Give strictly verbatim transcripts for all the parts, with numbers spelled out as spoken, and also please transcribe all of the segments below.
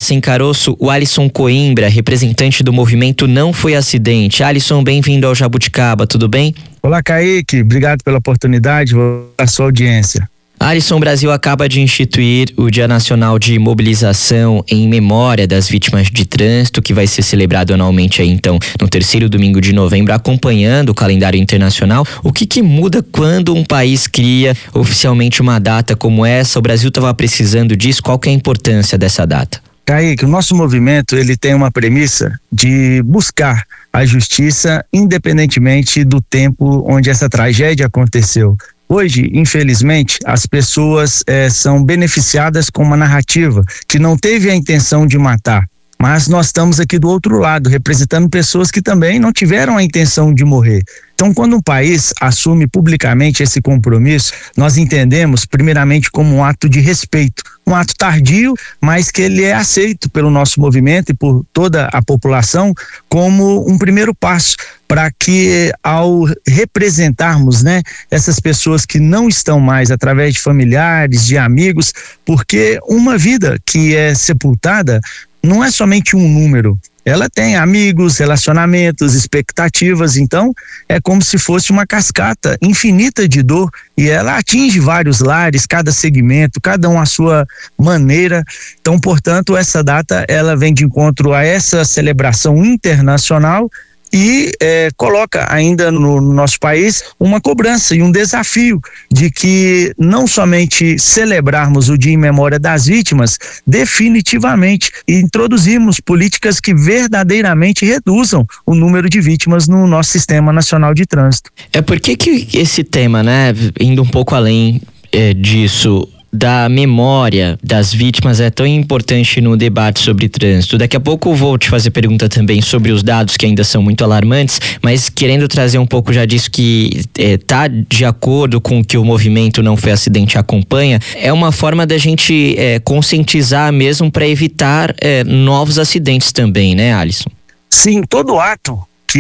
Sem Caroço, o Alisson Coimbra, representante do movimento Não Foi Acidente. Alisson, bem-vindo ao Jabuticaba, tudo bem? Olá, Kaique, obrigado pela oportunidade, vou a sua audiência. Alisson, o Brasil acaba de instituir o Dia Nacional de Mobilização em memória das vítimas de trânsito, que vai ser celebrado anualmente aí, então, no terceiro domingo de novembro, acompanhando o calendário internacional. O que que muda quando um país cria oficialmente uma data como essa? O Brasil estava precisando disso, qual que é a importância dessa data? Kaique, o nosso movimento ele tem uma premissa de buscar a justiça independentemente do tempo onde essa tragédia aconteceu. Hoje, infelizmente, as pessoas eh, são beneficiadas com uma narrativa que não teve a intenção de matar, mas nós estamos aqui do outro lado, representando pessoas que também não tiveram a intenção de morrer. Então, quando um país assume publicamente esse compromisso, nós entendemos primeiramente como um ato de respeito, um ato tardio, mas que ele é aceito pelo nosso movimento e por toda a população como um primeiro passo para que, ao representarmos, né, essas pessoas que não estão mais, através de familiares, de amigos, porque uma vida que é sepultada não é somente um número. Ela tem amigos, relacionamentos, expectativas, então é como se fosse uma cascata infinita de dor e ela atinge vários lares, cada segmento, cada um à sua maneira. Então, portanto, essa data ela vem de encontro a essa celebração internacional e eh, coloca ainda no, no nosso país uma cobrança e um desafio de que não somente celebrarmos o Dia em Memória das Vítimas, definitivamente introduzimos políticas que verdadeiramente reduzam o número de vítimas no nosso Sistema Nacional de Trânsito. É por que que esse tema, né, indo um pouco além é, disso, da memória das vítimas é tão importante no debate sobre trânsito? Daqui a pouco eu vou te fazer pergunta também sobre os dados que ainda são muito alarmantes, mas querendo trazer um pouco já disso que está é, de acordo com o que o movimento Não Foi Acidente acompanha, é uma forma da gente é, conscientizar mesmo para evitar é, novos acidentes também, né, Alisson? Sim, todo ato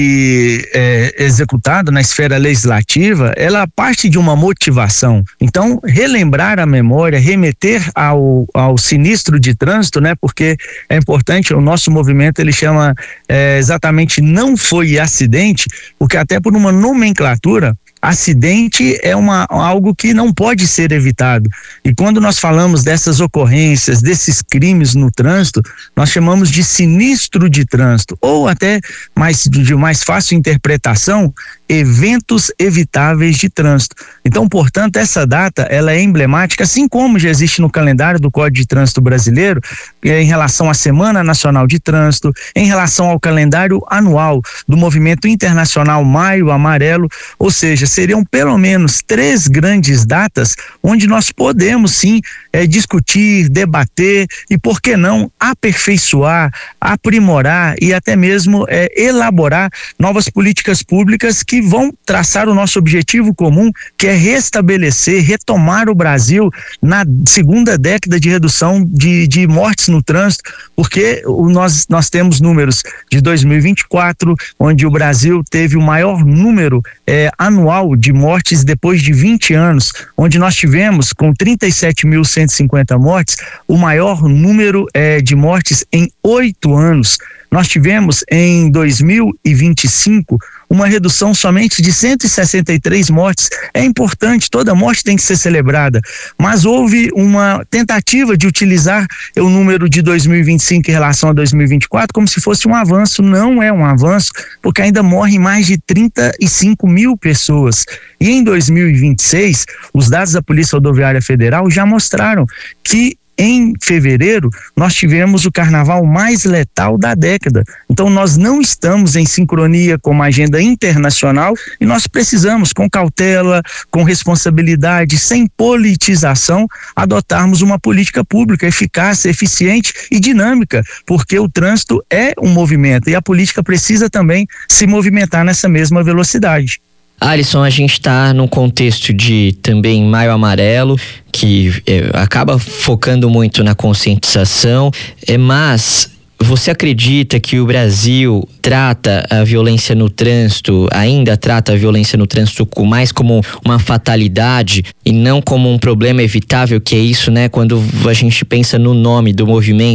que é executado na esfera legislativa, ela parte de uma motivação. Então, relembrar a memória, remeter ao, ao sinistro de trânsito, né? Porque é importante, o nosso movimento ele chama é, exatamente Não Foi Acidente, porque até por uma nomenclatura, acidente é uma, algo que não pode ser evitado. E quando nós falamos dessas ocorrências, desses crimes no trânsito, nós chamamos de sinistro de trânsito, ou até mais, de mais fácil interpretação, eventos evitáveis de trânsito. Então, portanto, essa data ela é emblemática, assim como já existe no calendário do Código de Trânsito Brasileiro, em relação à Semana Nacional de Trânsito, em relação ao calendário anual do Movimento Internacional Maio Amarelo, ou seja, seriam pelo menos três grandes datas onde nós podemos sim é, discutir, debater e, por que não, aperfeiçoar, aprimorar e até mesmo é, elaborar novas políticas públicas que vão traçar o nosso objetivo comum, que é restabelecer, retomar o Brasil na segunda década de redução de, de mortes no trânsito, porque o, nós, nós temos números de dois mil e vinte e quatro, onde o Brasil teve o maior número é, anual de mortes depois de vinte anos, onde nós tivemos, com trinta e sete mil cento e cinquenta mortes, o maior número é, de mortes em oito anos. Nós tivemos em dois mil e vinte e cinco uma redução somente de cento e sessenta e três mortes. É importante, toda morte tem que ser celebrada, mas houve uma tentativa de utilizar o número de dois mil e vinte e cinco em relação a dois mil e vinte e quatro como se fosse um avanço. Não é um avanço, porque ainda morrem mais de trinta e cinco mil pessoas. E em dois mil e vinte e seis, os dados da Polícia Rodoviária Federal já mostraram que em fevereiro, nós tivemos o carnaval mais letal da década. Então, nós não estamos em sincronia com uma agenda internacional e nós precisamos, com cautela, com responsabilidade, sem politização, adotarmos uma política pública eficaz, eficiente e dinâmica, porque o trânsito é um movimento e a política precisa também se movimentar nessa mesma velocidade. Alisson, a gente está num contexto de também Maio Amarelo, que é, acaba focando muito na conscientização, é, mas você acredita que o Brasil trata a violência no trânsito, ainda trata a violência no trânsito mais como uma fatalidade e não como um problema evitável, que é isso, né? Quando a gente pensa no nome do movimento,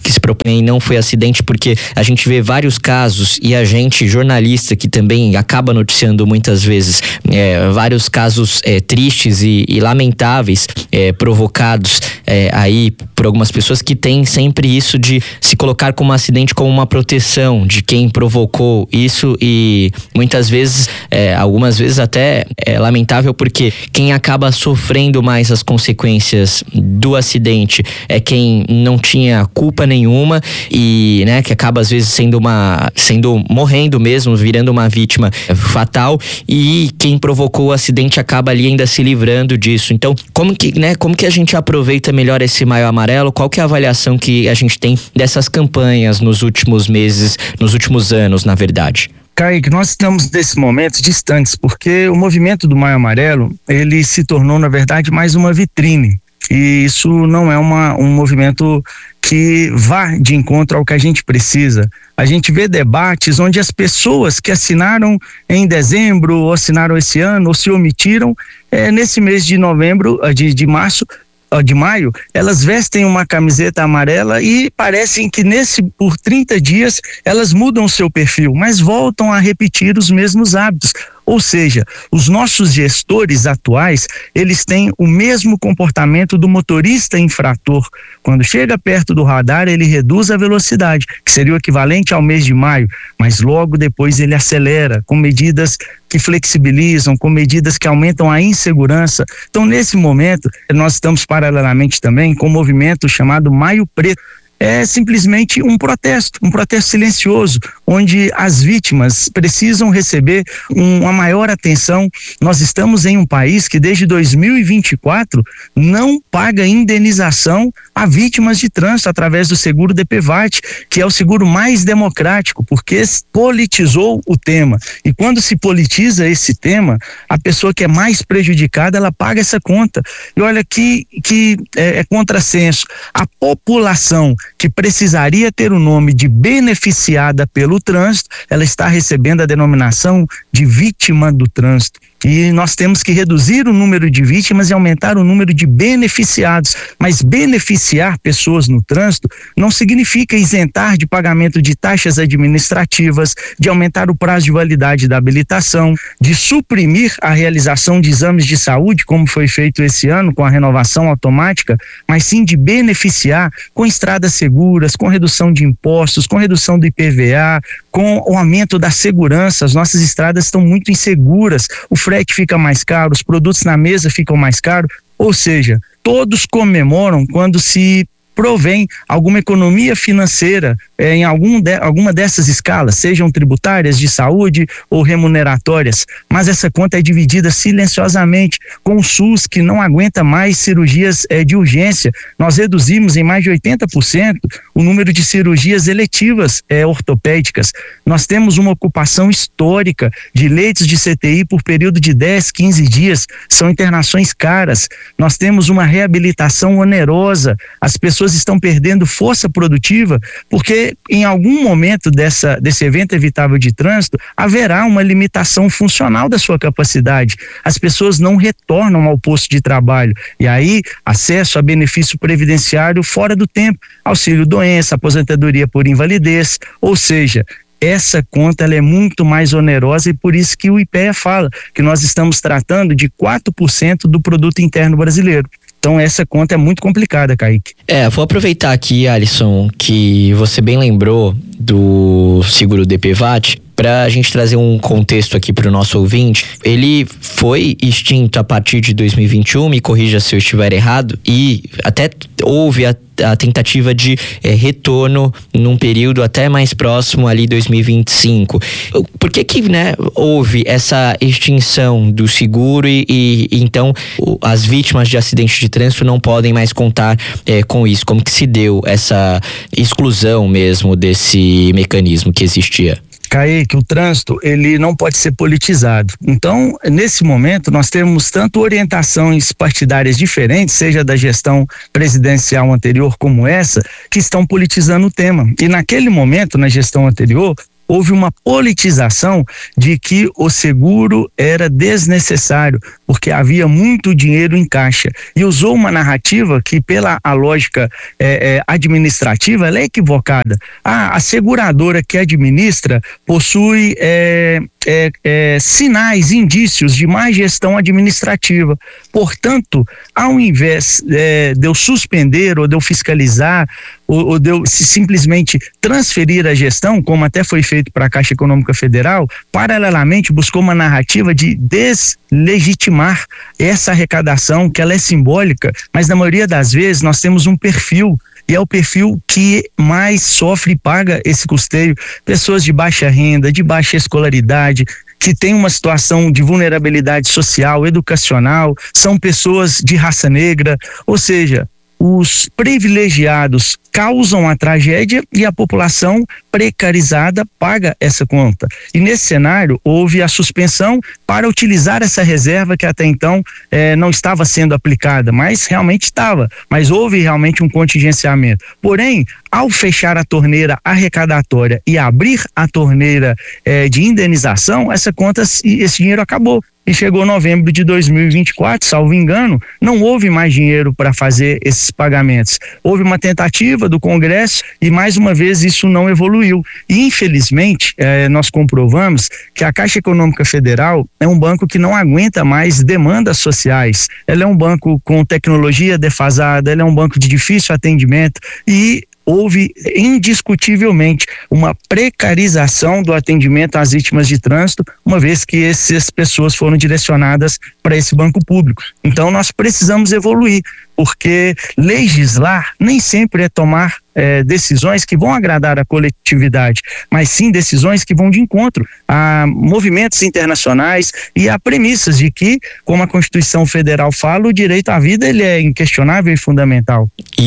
que se propõe não foi acidente, porque a gente vê vários casos e a gente, jornalista, que também acaba noticiando muitas vezes é, vários casos é, tristes e, e lamentáveis é, provocados é, aí por algumas pessoas que têm sempre isso de se colocar como um acidente como uma proteção de quem provocou isso, e muitas vezes, é, algumas vezes até é lamentável, porque quem acaba sofrendo mais as consequências do acidente é quem não tinha culpa nenhuma e, né, que acaba às vezes sendo uma, sendo morrendo mesmo, virando uma vítima fatal, e quem provocou o acidente acaba ali ainda se livrando disso. Então, como que, né, como que a gente aproveita melhor esse Maio Amarelo? Qual que é a avaliação que a gente tem dessas campanhas nos últimos meses, nos últimos anos, na verdade? Kaique, nós estamos nesse momento distantes, porque o movimento do Maio Amarelo, ele se tornou, na verdade, mais uma vitrine. E isso não é uma, um movimento que vá de encontro ao que a gente precisa. A gente vê debates onde as pessoas que assinaram em dezembro, ou assinaram esse ano, ou se omitiram, é, nesse mês de novembro, de, de março, de maio, elas vestem uma camiseta amarela e parecem que nesse, por trinta dias, elas mudam o seu perfil, mas voltam a repetir os mesmos hábitos. Ou seja, os nossos gestores atuais, eles têm o mesmo comportamento do motorista infrator. Quando chega perto do radar, ele reduz a velocidade, que seria o equivalente ao mês de maio, mas logo depois ele acelera, com medidas que flexibilizam, com medidas que aumentam a insegurança. Então, nesse momento, nós estamos paralelamente também com um movimento chamado Maio Preto. É simplesmente um protesto, um protesto silencioso, onde as vítimas precisam receber uma maior atenção. Nós estamos em um país que desde dois mil e vinte e quatro não paga indenização a vítimas de trânsito através do seguro D P V A T, que é o seguro mais democrático, porque politizou o tema. E quando se politiza esse tema, a pessoa que é mais prejudicada, ela paga essa conta. E olha que, que é, é contrassenso. A população que precisaria ter o nome de beneficiada pelo trânsito, ela está recebendo a denominação de vítima do trânsito. E nós temos que reduzir o número de vítimas e aumentar o número de beneficiados. Mas beneficiar pessoas no trânsito não significa isentar de pagamento de taxas administrativas, de aumentar o prazo de validade da habilitação, de suprimir a realização de exames de saúde, como foi feito esse ano com a renovação automática, mas sim de beneficiar com estradas seguras, com redução de impostos, com redução do I P V A, com o aumento da segurança. As nossas estradas estão muito inseguras, o frete fica mais caro, os produtos na mesa ficam mais caros, ou seja, todos comemoram quando se provém alguma economia financeira eh, em algum de, alguma dessas escalas, sejam tributárias, de saúde ou remuneratórias, mas essa conta é dividida silenciosamente com o SUS, que não aguenta mais cirurgias eh, de urgência. Nós reduzimos em mais de oitenta por cento o número de cirurgias eletivas eh, ortopédicas. Nós temos uma ocupação histórica de leitos de C T I por período de dez, quinze dias, são internações caras. Nós temos uma reabilitação onerosa, as pessoas estão perdendo força produtiva, porque em algum momento dessa, desse evento evitável de trânsito, haverá uma limitação funcional da sua capacidade. As pessoas não retornam ao posto de trabalho, e aí acesso a benefício previdenciário fora do tempo, auxílio doença, aposentadoria por invalidez, ou seja, essa conta ela é muito mais onerosa, e por isso que o I P E A fala que nós estamos tratando de quatro por cento do produto interno brasileiro. Então essa conta é muito complicada, Kaique. É, vou aproveitar aqui, Alisson, que você bem lembrou do seguro D P V A T, para a gente trazer um contexto aqui para o nosso ouvinte. Ele foi extinto a partir de dois mil e vinte e um, me corrija se eu estiver errado, e até houve a, a tentativa de é, retorno num período até mais próximo ali, dois mil e vinte e cinco. Por que que, né, houve essa extinção do seguro e, e, e então o, as vítimas de acidentes de trânsito não podem mais contar é, com isso? Como que se deu essa exclusão mesmo desse mecanismo que existia? Kaique, o trânsito, ele não pode ser politizado. Então, nesse momento, nós temos tanto orientações partidárias diferentes, seja da gestão presidencial anterior como essa, que estão politizando o tema. E naquele momento, na gestão anterior, houve uma politização de que o seguro era desnecessário, porque havia muito dinheiro em caixa, e usou uma narrativa que, pela a lógica é, é, administrativa, ela é equivocada. Ah, a seguradora que administra possui é, é, é, sinais, indícios de má gestão administrativa. Portanto, ao invés é, de eu suspender ou de eu fiscalizar ou, ou de eu simplesmente transferir a gestão, como até foi feito para a Caixa Econômica Federal, paralelamente buscou uma narrativa de deslegitimar essa arrecadação, que ela é simbólica, mas na maioria das vezes nós temos um perfil, e é o perfil que mais sofre e paga esse custeio. Pessoas de baixa renda, de baixa escolaridade, que tem uma situação de vulnerabilidade social, educacional, são pessoas de raça negra, ou seja, os privilegiados causam a tragédia e a população precarizada paga essa conta. E nesse cenário houve a suspensão para utilizar essa reserva que até então eh, não estava sendo aplicada, mas realmente estava, mas houve realmente um contingenciamento. Porém, ao fechar a torneira arrecadatória e abrir a torneira eh, de indenização, essa conta, esse dinheiro acabou. E chegou novembro de dois mil e vinte e quatro, salvo engano, não houve mais dinheiro para fazer esses pagamentos. Houve uma tentativa do Congresso e, mais uma vez, isso não evoluiu. E, infelizmente, eh, nós comprovamos que a Caixa Econômica Federal é um banco que não aguenta mais demandas sociais. Ela é um banco com tecnologia defasada, ela é um banco de difícil atendimento e houve indiscutivelmente uma precarização do atendimento às vítimas de trânsito, uma vez que essas pessoas foram direcionadas para esse banco público. Então nós precisamos evoluir, porque legislar nem sempre é tomar é, decisões que vão agradar a coletividade, mas sim decisões que vão de encontro a movimentos internacionais e a premissas de que, como a Constituição Federal fala, o direito à vida ele é inquestionável e fundamental.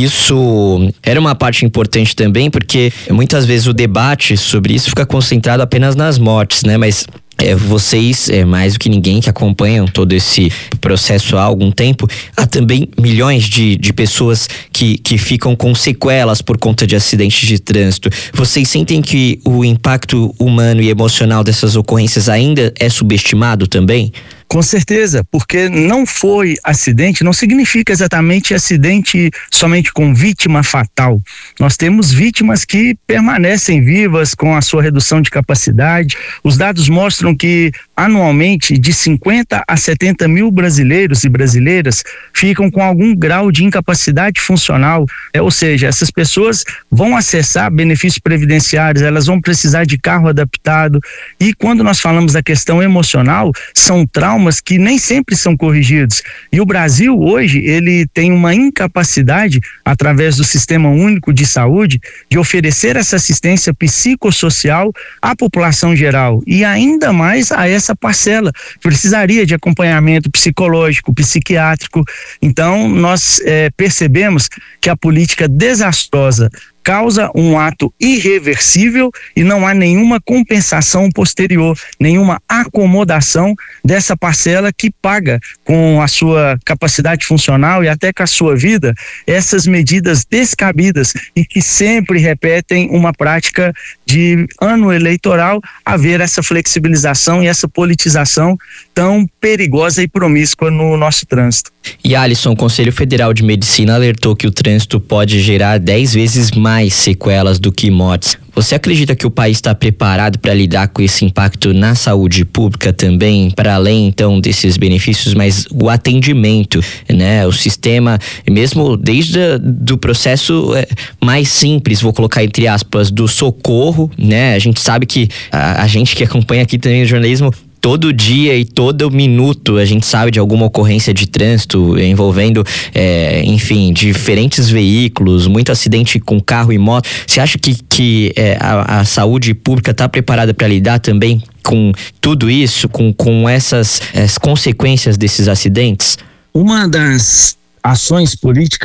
Isso era uma parte importante também, porque muitas vezes o debate sobre isso fica concentrado apenas nas mortes, né? Mas É, vocês, é, mais do que ninguém que acompanham todo esse processo há algum tempo, há também milhões de, de pessoas que, que ficam com sequelas por conta de acidentes de trânsito. Vocês sentem que o impacto humano e emocional dessas ocorrências ainda é subestimado também? Com certeza, porque não foi acidente, não significa exatamente acidente somente com vítima fatal. Nós temos vítimas que permanecem vivas com a sua redução de capacidade. Os dados mostram que anualmente de cinquenta a setenta mil brasileiros e brasileiras ficam com algum grau de incapacidade funcional, é, ou seja, essas pessoas vão acessar benefícios previdenciários, elas vão precisar de carro adaptado, e quando nós falamos da questão emocional, são traumas que nem sempre são corrigidos, e o Brasil hoje ele tem uma incapacidade através do Sistema Único de Saúde de oferecer essa assistência psicossocial à população geral, e ainda mais a essa parcela precisaria de acompanhamento psicológico, psiquiátrico. Então nós é, percebemos que a política desastrosa causa um ato irreversível e não há nenhuma compensação posterior, nenhuma acomodação dessa parcela que paga com a sua capacidade funcional e até com a sua vida essas medidas descabidas e que sempre repetem uma prática de ano eleitoral haver essa flexibilização e essa politização tão perigosa e promíscua no nosso trânsito. E Alisson, o Conselho Federal de Medicina alertou que o trânsito pode gerar dez vezes mais sequelas do que mortes. Você acredita que o país está preparado para lidar com esse impacto na saúde pública também, para além então desses benefícios, mas o atendimento, né? O sistema, mesmo desde a, do processo é, mais simples, vou colocar entre aspas, do socorro, né? A gente sabe que a, a gente que acompanha aqui também o jornalismo, todo dia e todo minuto a gente sabe de alguma ocorrência de trânsito envolvendo, é, enfim, diferentes veículos, muito acidente com carro e moto. Você acha que, que é, a, a saúde pública está preparada para lidar também com tudo isso, com, com essas as consequências desses acidentes? Uma das ações políticas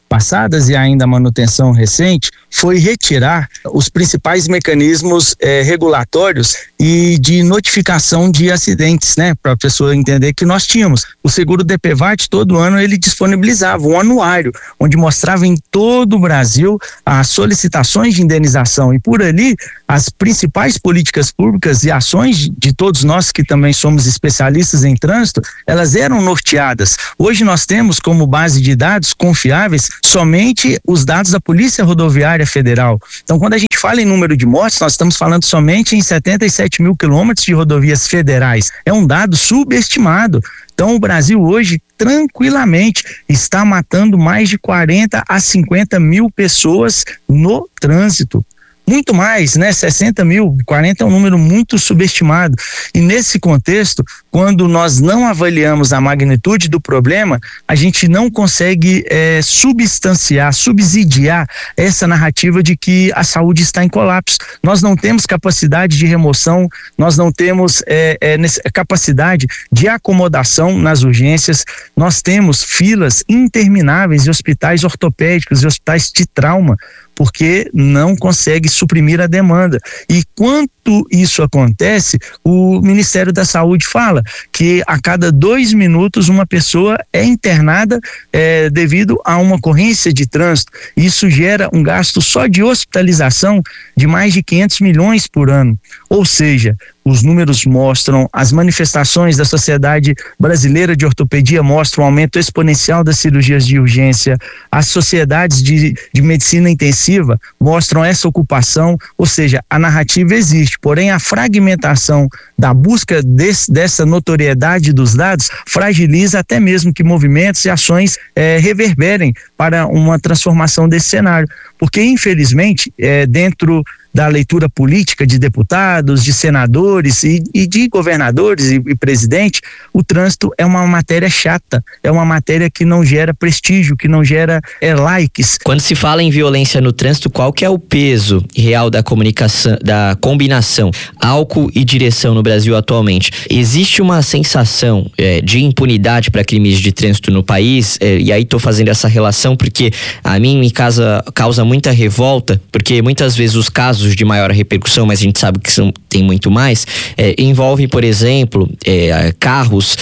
passadas e ainda a manutenção recente foi retirar os principais mecanismos eh, regulatórios e de notificação de acidentes, né? Para a pessoa entender que nós tínhamos. O seguro D P V A T, todo ano, ele disponibilizava um anuário, onde mostrava em todo o Brasil as solicitações de indenização e por ali as principais políticas públicas e ações de todos nós que também somos especialistas em trânsito, elas eram norteadas. Hoje nós temos como base de dados confiáveis somente os dados da Polícia Rodoviária Federal. Então, quando a gente fala em número de mortes, nós estamos falando somente em setenta e sete mil quilômetros de rodovias federais. É um dado subestimado. Então, o Brasil hoje, tranquilamente, está matando mais de quarenta a cinquenta mil pessoas no trânsito. Muito mais, né? sessenta mil, quarenta é um número muito subestimado. E nesse contexto, quando nós não avaliamos a magnitude do problema, a gente não consegue é, substanciar, subsidiar essa narrativa de que a saúde está em colapso. Nós não temos capacidade de remoção, nós não temos é, é, capacidade de acomodação nas urgências, nós temos filas intermináveis em hospitais ortopédicos e hospitais de trauma, porque não consegue suprimir a demanda. E quanto isso acontece, o Ministério da Saúde fala que a cada dois minutos uma pessoa é internada é, devido a uma ocorrência de trânsito. Isso gera um gasto só de hospitalização de mais de quinhentos milhões por ano. Ou seja, os números mostram, as manifestações da Sociedade Brasileira de Ortopedia mostram um aumento exponencial das cirurgias de urgência, as sociedades de, de medicina intensiva mostram essa ocupação, ou seja, a narrativa existe, porém a fragmentação da busca desse, dessa notoriedade dos dados fragiliza até mesmo que movimentos e ações eh, reverberem para uma transformação desse cenário, porque infelizmente eh, dentro da leitura política de deputados, de senadores e, e de governadores e, e presidente, o trânsito é uma matéria chata, é uma matéria que não gera prestígio, que não gera é, likes. Quando se fala em violência no trânsito, qual que é o peso real da comunicação, da combinação álcool e direção no Brasil atualmente? Existe uma sensação é, de impunidade para crimes de trânsito no país, é, e aí estou fazendo essa relação porque a mim me causa, causa muita revolta, porque muitas vezes os casos de maior repercussão, mas a gente sabe que são, tem muito mais, é, envolve, por exemplo, é, carros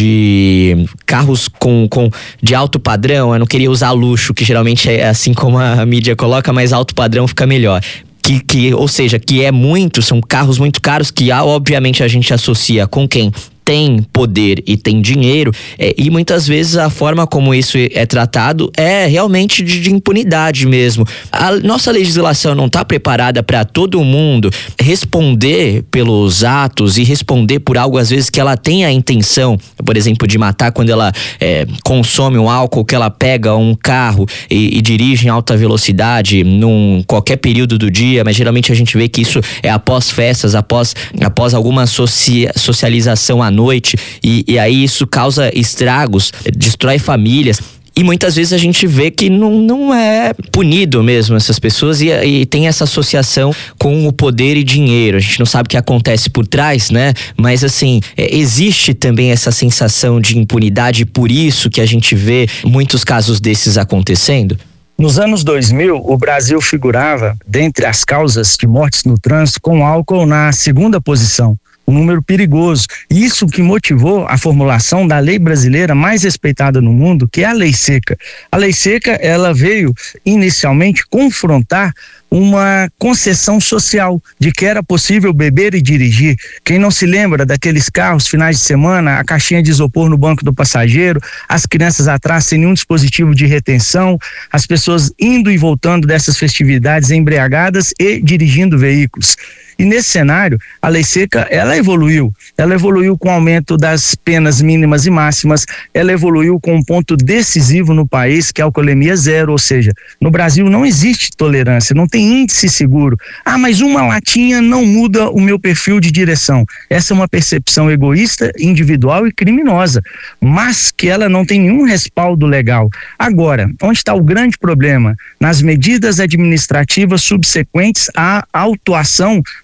de carros com, com de alto padrão. Eu não queria usar luxo, que geralmente é assim como a mídia coloca, mas alto padrão fica melhor. Que, que, ou seja, que é muito, são carros muito caros que obviamente a gente associa com quem tem poder e tem dinheiro, é, e muitas vezes a forma como isso é tratado é realmente de, de impunidade mesmo. A nossa legislação não está preparada para todo mundo responder pelos atos e responder por algo às vezes que ela tem a intenção, por exemplo, de matar quando ela é, consome um álcool, que ela pega um carro e, e dirige em alta velocidade num qualquer período do dia, mas geralmente a gente vê que isso é após festas, após, após alguma socia, socialização à noite, e, e aí isso causa estragos, destrói famílias. E muitas vezes a gente vê que não, não é punido mesmo essas pessoas, e, e tem essa associação com o poder e dinheiro. A gente não sabe o que acontece por trás, né? Mas assim, é, existe também essa sensação de impunidade, e por isso que a gente vê muitos casos desses acontecendo. Nos anos dois mil, o Brasil figurava, dentre as causas de mortes no trânsito, com álcool na segunda posição. Um número perigoso. Isso que motivou a formulação da lei brasileira mais respeitada no mundo, que é a Lei Seca. A Lei Seca, ela veio inicialmente confrontar uma concessão social de que era possível beber e dirigir. Quem não se lembra daqueles carros finais de semana, a caixinha de isopor no banco do passageiro, as crianças atrás sem nenhum dispositivo de retenção, as pessoas indo e voltando dessas festividades embriagadas e dirigindo veículos. E nesse cenário, a Lei Seca, ela evoluiu. Ela evoluiu com o aumento das penas mínimas e máximas, ela evoluiu com um ponto decisivo no país, que é a alcoolemia zero, ou seja, no Brasil não existe tolerância, não tem índice seguro. Ah, mas uma latinha não muda o meu perfil de direção. Essa é uma percepção egoísta, individual e criminosa, mas que ela não tem nenhum respaldo legal. Agora, onde está o grande problema? Nas medidas administrativas subsequentes à autuação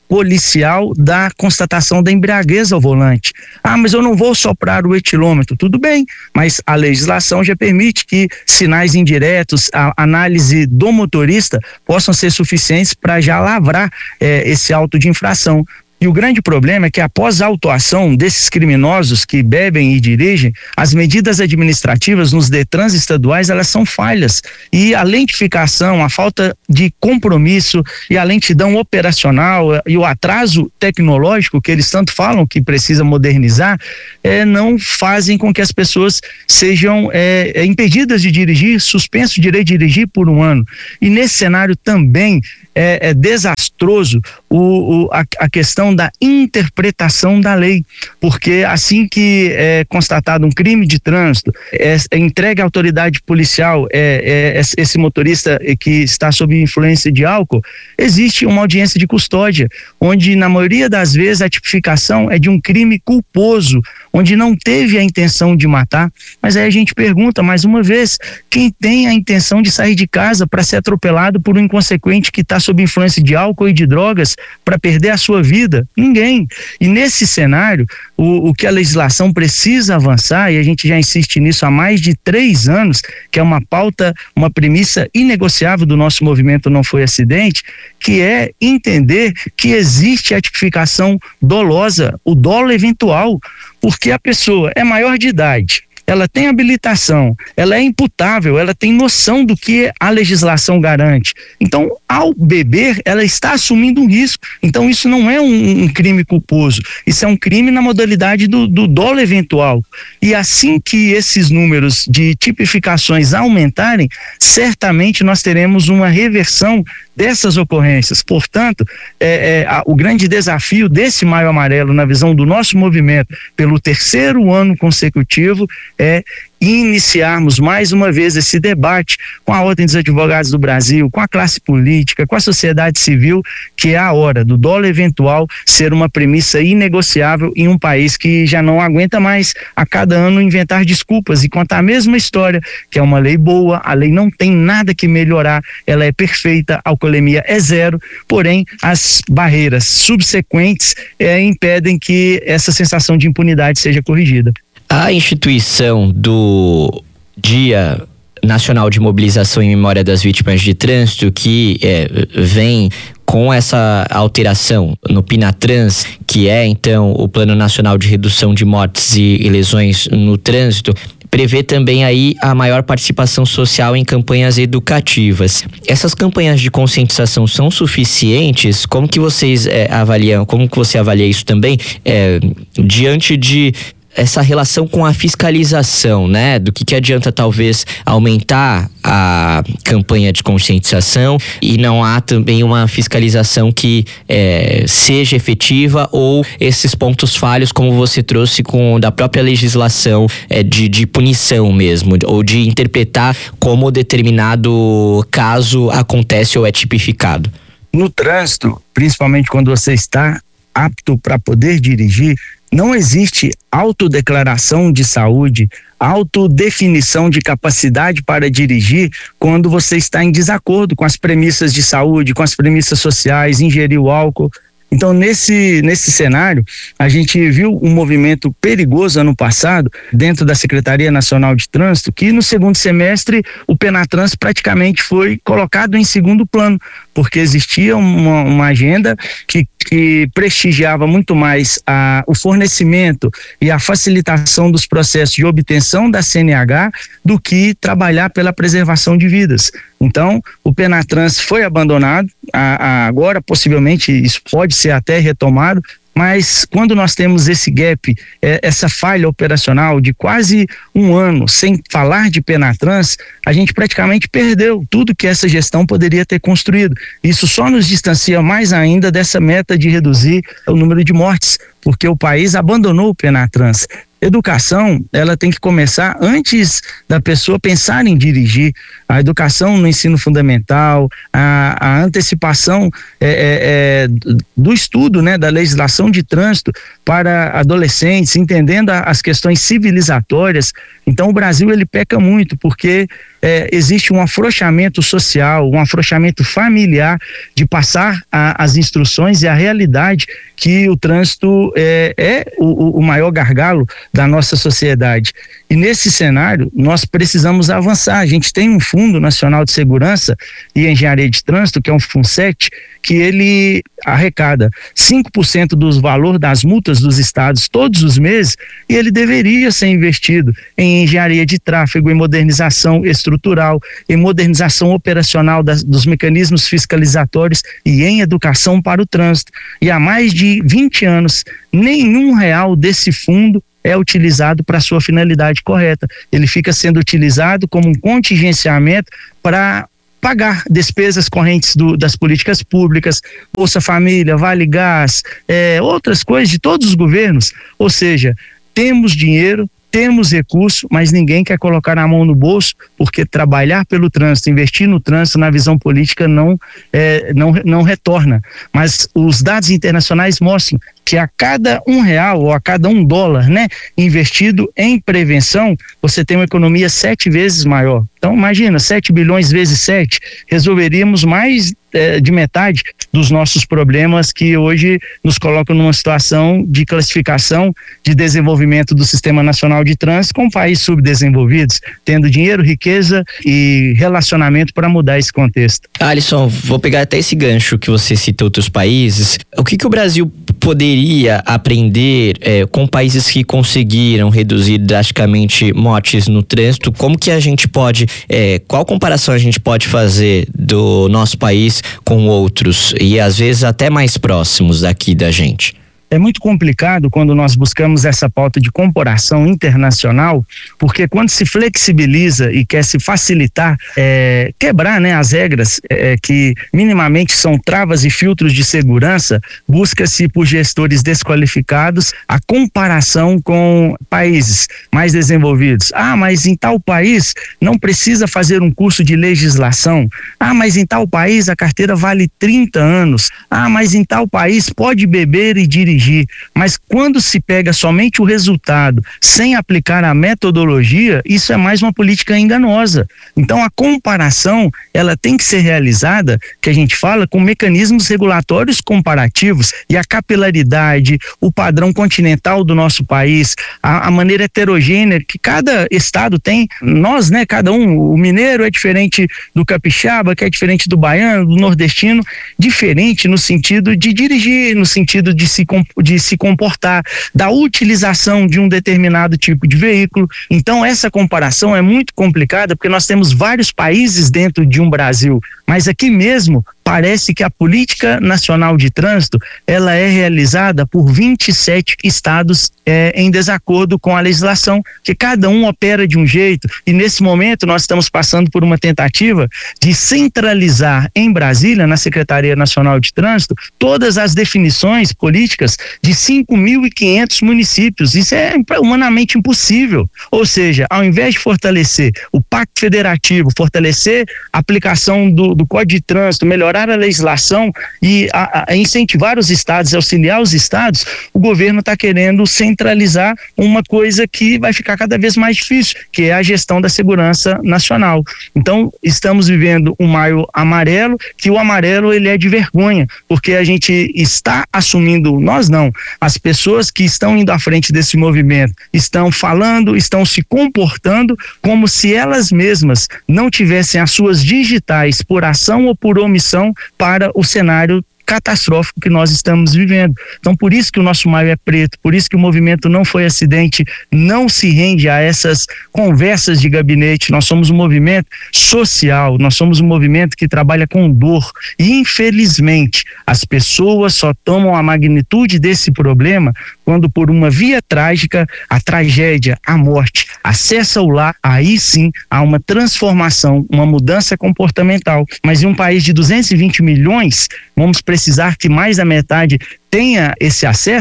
policial da constatação da embriaguez ao volante. Ah, mas eu não vou soprar o etilômetro. Tudo bem, mas a legislação já permite que sinais indiretos, a análise do motorista possam ser suficientes para já lavrar eh, esse auto de infração. E o grande problema é que após a autuação desses criminosos que bebem e dirigem, as medidas administrativas nos Detrans estaduais, elas são falhas. E a lentificação, a falta de compromisso e a lentidão operacional e o atraso tecnológico que eles tanto falam que precisa modernizar, é, não fazem com que as pessoas sejam é, é, impedidas de dirigir, suspenso o direito de dirigir por um ano. E nesse cenário também é, é desastroso o, o, a, a questão da interpretação da lei, porque assim que é constatado um crime de trânsito, é, é entregue à autoridade policial é, é, esse motorista que está sob influência de álcool, existe uma audiência de custódia, onde na maioria das vezes a tipificação é de um crime culposo, onde não teve a intenção de matar. Mas aí a gente pergunta mais uma vez, quem tem a intenção de sair de casa para ser atropelado por um inconsequente que está sob influência de álcool e de drogas para perder a sua vida? Ninguém. E nesse cenário, o, o que a legislação precisa avançar, e a gente já insiste nisso há mais de três anos, que é uma pauta, uma premissa inegociável do nosso movimento Não Foi Acidente, que é entender que existe a tipificação dolosa, o dolo eventual, porque a pessoa é maior de idade, ela tem habilitação, ela é imputável, ela tem noção do que a legislação garante. Então, ao beber, ela está assumindo um risco. Então, isso não é um, um crime culposo, isso é um crime na modalidade do, do dolo eventual. E assim que esses números de tipificações aumentarem, certamente nós teremos uma reversão dessas ocorrências. Portanto, é, é, a, o grande desafio desse Maio Amarelo, na visão do nosso movimento, pelo terceiro ano consecutivo, é iniciarmos mais uma vez esse debate com a Ordem dos Advogados do Brasil, com a classe política, com a sociedade civil, que é a hora do dolo eventual ser uma premissa inegociável em um país que já não aguenta mais a cada ano inventar desculpas e contar a mesma história, que é uma lei boa, a lei não tem nada que melhorar, ela é perfeita, a alcoolemia é zero, porém as barreiras subsequentes é, impedem que essa sensação de impunidade seja corrigida. A instituição do Dia Nacional de Mobilização em Memória das Vítimas de Trânsito, que é, vem com essa alteração no PINATRANS, que é então o Plano Nacional de Redução de Mortes e Lesões no Trânsito, prevê também aí a maior participação social em campanhas educativas. Essas campanhas de conscientização são suficientes? Como que vocês é, avaliam, como que você avalia isso também é, diante de essa relação com a fiscalização, né? Do que que adianta talvez aumentar a campanha de conscientização e não há também uma fiscalização que é, seja efetiva, ou esses pontos falhos como você trouxe com da própria legislação é, de, de punição mesmo, ou de interpretar como determinado caso acontece ou é tipificado? No trânsito, principalmente quando você está apto para poder dirigir, não existe autodeclaração de saúde, autodefinição de capacidade para dirigir quando você está em desacordo com as premissas de saúde, com as premissas sociais, ingeriu álcool. Então, nesse, nesse cenário, a gente viu um movimento perigoso ano passado, dentro da Secretaria Nacional de Trânsito, que no segundo semestre o PENATRANS praticamente foi colocado em segundo plano, porque existia uma, uma agenda que, que prestigiava muito mais a, o fornecimento e a facilitação dos processos de obtenção da C N H do que trabalhar pela preservação de vidas. Então, o PENATRANS foi abandonado, a, a, agora possivelmente isso pode ser até retomado, mas quando nós temos esse gap, é, essa falha operacional de quase um ano sem falar de PENATRANS, a gente praticamente perdeu tudo que essa gestão poderia ter construído. Isso só nos distancia mais ainda dessa meta de reduzir o número de mortes, porque o país abandonou o PENATRANS. Educação, ela tem que começar antes da pessoa pensar em dirigir. A educação no ensino fundamental, a, a antecipação é, é, é, do estudo, né, da legislação de trânsito para adolescentes, entendendo a, as questões civilizatórias. Então o Brasil ele peca muito porque é, existe um afrouxamento social, um afrouxamento familiar de passar a, as instruções e a realidade que o trânsito é, é o, o maior gargalo da nossa sociedade. E nesse cenário nós precisamos avançar. A gente tem um Fundo Nacional de Segurança e Engenharia de Trânsito, que é um FUNSET, que ele arrecada cinco por cento dos valores das multas dos estados todos os meses, e ele deveria ser investido em engenharia de tráfego, em modernização estrutural, em modernização operacional das, dos mecanismos fiscalizatórios e em educação para o trânsito. E há mais de vinte anos, nenhum real desse fundo é utilizado para a sua finalidade correta. Ele fica sendo utilizado como um contingenciamento para pagar despesas correntes do, das políticas públicas, Bolsa Família, Vale Gás, é, outras coisas de todos os governos. Ou seja, temos dinheiro, temos recurso, mas ninguém quer colocar a mão no bolso, porque trabalhar pelo trânsito, investir no trânsito, na visão política, não, é, não, não retorna. Mas os dados internacionais mostram que a cada um real ou a cada um dólar, né, investido em prevenção, você tem uma economia sete vezes maior. Então imagina, sete bilhões vezes sete, resolveríamos mais é, de metade dos nossos problemas que hoje nos colocam numa situação de classificação de desenvolvimento do Sistema Nacional de Trânsito com países subdesenvolvidos, tendo dinheiro, riqueza e relacionamento para mudar esse contexto. Alisson, vou pegar até esse gancho que você citou outros países. O que que o Brasil poderia aprender é, com países que conseguiram reduzir drasticamente mortes no trânsito? Como que a gente pode, é, qual comparação a gente pode fazer do nosso país com outros e às vezes até mais próximos daqui da gente? É muito complicado quando nós buscamos essa pauta de comparação internacional, porque quando se flexibiliza e quer se facilitar, é, quebrar, né, as regras é, que minimamente são travas e filtros de segurança, busca-se por gestores desqualificados a comparação com países mais desenvolvidos. Ah, mas em tal país não precisa fazer um curso de legislação. Ah, mas em tal país a carteira vale trinta anos. Ah, mas em tal país pode beber e dirigir. Mas quando se pega somente o resultado sem aplicar a metodologia, isso é mais uma política enganosa. Então a comparação, ela tem que ser realizada, que a gente fala, com mecanismos regulatórios comparativos, e a capilaridade, o padrão continental do nosso país, a, a maneira heterogênea que cada estado tem. Nós, né, cada um, o mineiro é diferente do capixaba, que é diferente do baiano, do nordestino, diferente no sentido de dirigir, no sentido de se de se comportar, da utilização de um determinado tipo de veículo. Então essa comparação é muito complicada, porque nós temos vários países dentro de um Brasil, mas aqui mesmo parece que a política nacional de trânsito, ela é realizada por vinte e sete estados é, em desacordo com a legislação, que cada um opera de um jeito, e nesse momento nós estamos passando por uma tentativa de centralizar em Brasília, na Secretaria Nacional de Trânsito, todas as definições políticas de cinco mil e quinhentos municípios. Isso é humanamente impossível. Ou seja, ao invés de fortalecer o Pacto Federativo, fortalecer a aplicação do, do Código de Trânsito, melhorar a legislação e a, a incentivar os estados, auxiliar os estados, o governo está querendo centralizar uma coisa que vai ficar cada vez mais difícil, que é a gestão da segurança nacional. Então, estamos vivendo um maio amarelo, que o amarelo ele é de vergonha, porque a gente está assumindo, nós não, as pessoas que estão indo à frente desse movimento estão falando, estão se comportando como se elas mesmas não tivessem as suas digitais por ação ou por omissão para o cenário catastrófico que nós estamos vivendo. Então por isso que o nosso maio é preto, por isso que o movimento não foi acidente, não se rende a essas conversas de gabinete. Nós somos um movimento social, nós somos um movimento que trabalha com dor, e infelizmente as pessoas só tomam a magnitude desse problema quando por uma via trágica, a tragédia, a morte, acessa o lar, aí sim há uma transformação, uma mudança comportamental. Mas em um país de duzentos e vinte milhões, vamos precisar que mais da metade tenha esse acesso?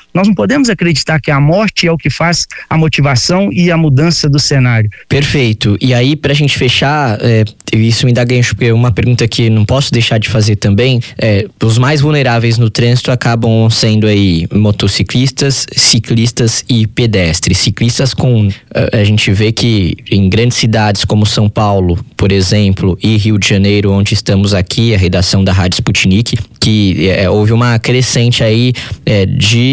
Nós não podemos acreditar que a morte é o que faz a motivação e a mudança do cenário. Perfeito. E aí, pra gente fechar, é, isso me dá gancho, porque uma pergunta que não posso deixar de fazer também, é, os mais vulneráveis no trânsito acabam sendo aí motociclistas, ciclistas e pedestres. Ciclistas com, a gente vê que em grandes cidades como São Paulo, por exemplo, e Rio de Janeiro, onde estamos aqui, a redação da Rádio Sputnik, que é, houve uma crescente aí é,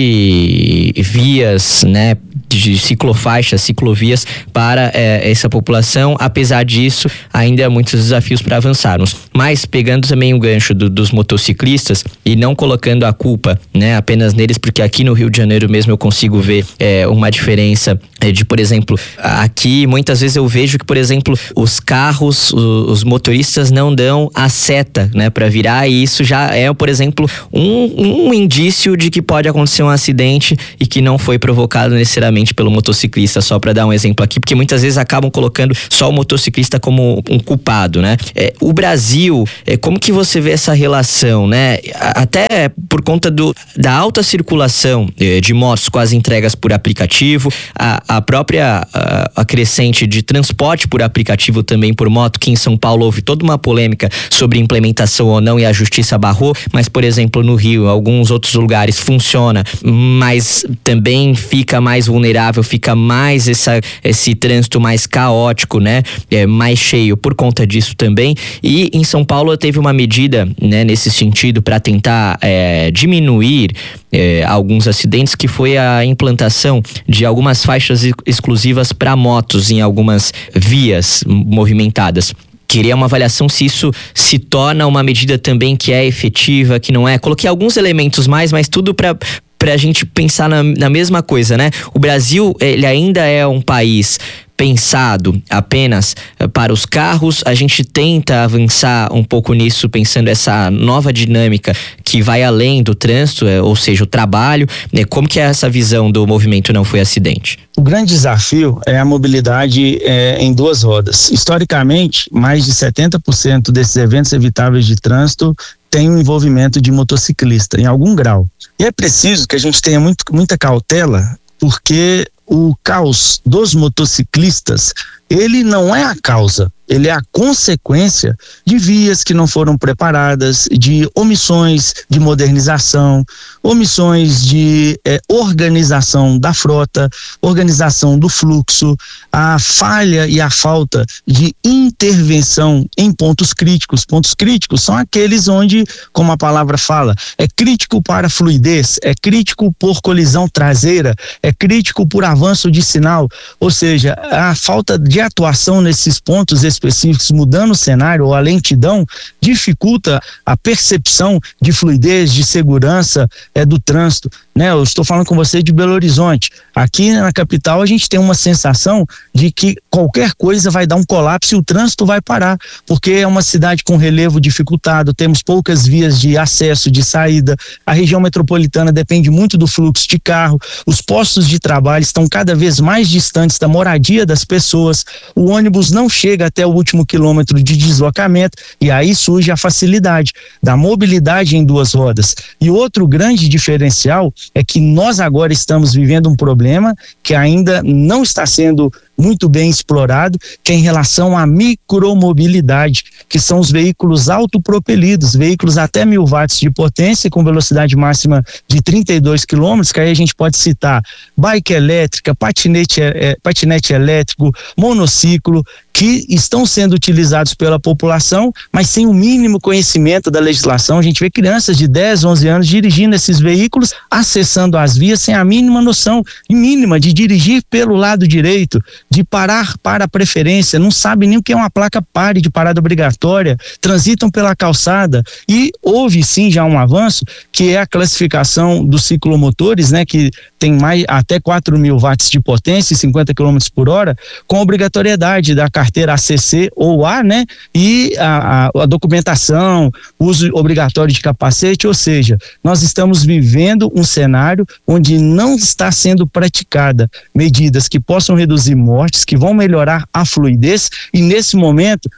de vias, né, de ciclofaixas, ciclovias para é, essa população. Apesar disso, ainda há muitos desafios para avançarmos. Mas pegando também o gancho do, dos motociclistas e não colocando a culpa, né, apenas neles, porque aqui no Rio de Janeiro mesmo eu consigo ver é, uma diferença é, de, por exemplo, aqui muitas vezes eu vejo que, por exemplo, os carros, os, os motoristas não dão a seta, né, para virar, e isso já é, por exemplo, um, um indício de que pode acontecer um acidente e que não foi provocado necessariamente pelo motociclista, só para dar um exemplo aqui, porque muitas vezes acabam colocando só o motociclista como um culpado, né? É, o Brasil, é, como que você vê essa relação, né? Até por conta do, da alta circulação é, de motos com as entregas por aplicativo, a, a própria a, a crescente de transporte por aplicativo também por moto, que em São Paulo houve toda uma polêmica sobre implementação ou não e a justiça barrou, mas por exemplo no Rio, em alguns outros lugares funciona, mas também fica mais vulnerável, fica mais essa, esse trânsito mais caótico, né? É, mais cheio por conta disso também. E em São Paulo teve uma medida, né, nesse sentido para tentar é, diminuir é, alguns acidentes, que foi a implantação de algumas faixas exclusivas para motos em algumas vias movimentadas. Queria uma avaliação se isso se torna uma medida também que é efetiva, que não é. Coloquei alguns elementos mais, mas tudo para pra gente pensar na, na mesma coisa, né? O Brasil, ele ainda é um país pensado apenas para os carros. A gente tenta avançar um pouco nisso, pensando essa nova dinâmica que vai além do trânsito, ou seja, o trabalho, né? Como que é essa visão do movimento Não Foi Acidente? O grande desafio é a mobilidade é, em duas rodas. Historicamente, mais de setenta por cento desses eventos evitáveis de trânsito tem um envolvimento de motociclista, em algum grau. E é preciso que a gente tenha muito, muita cautela, porque o caos dos motociclistas, ele não é a causa, ele é a consequência de vias que não foram preparadas, de omissões de modernização, omissões de eh, organização da frota, organização do fluxo, a falha e a falta de intervenção em pontos críticos. Pontos críticos são aqueles onde, como a palavra fala, é crítico para fluidez, é crítico por colisão traseira, é crítico por avanço de sinal, ou seja, a falta de atuação nesses pontos específicos, mudando o cenário ou a lentidão, dificulta a percepção de fluidez, de segurança é, do trânsito, né? Eu estou falando com você de Belo Horizonte. Aqui na capital a gente tem uma sensação de que qualquer coisa vai dar um colapso e o trânsito vai parar, porque é uma cidade com relevo dificultado, temos poucas vias de acesso, de saída, a região metropolitana depende muito do fluxo de carro, os postos de trabalho estão cada vez mais distantes da moradia das pessoas, o ônibus não chega até o último quilômetro de deslocamento, e aí surge a facilidade da mobilidade em duas rodas. E outro grande diferencial é que nós agora estamos vivendo um problema que ainda não está sendo muito bem explorado, que é em relação à micromobilidade, que são os veículos autopropelidos, veículos até mil watts de potência com velocidade máxima de trinta e dois quilômetros, que aí a gente pode citar bike elétrica, patinete, é, patinete elétrico, monociclo, que estão sendo utilizados pela população, mas sem o mínimo conhecimento da legislação. A gente vê crianças de dez, onze anos dirigindo esses veículos, acessando as vias sem a mínima noção, mínima de dirigir pelo lado direito, de parar para a preferência, não sabe nem o que é uma placa pare de parada obrigatória, transitam pela calçada. E houve sim já um avanço, que é a classificação dos ciclomotores, né, que tem mais até quatro mil watts de potência e cinquenta quilômetros por hora, com obrigatoriedade da carteira A C C ou A, né, e a, a, a documentação, uso obrigatório de capacete, ou seja, nós estamos vivendo um cenário onde não está sendo praticada medidas que possam reduzir mortes, que vão melhorar a fluidez, e nesse momento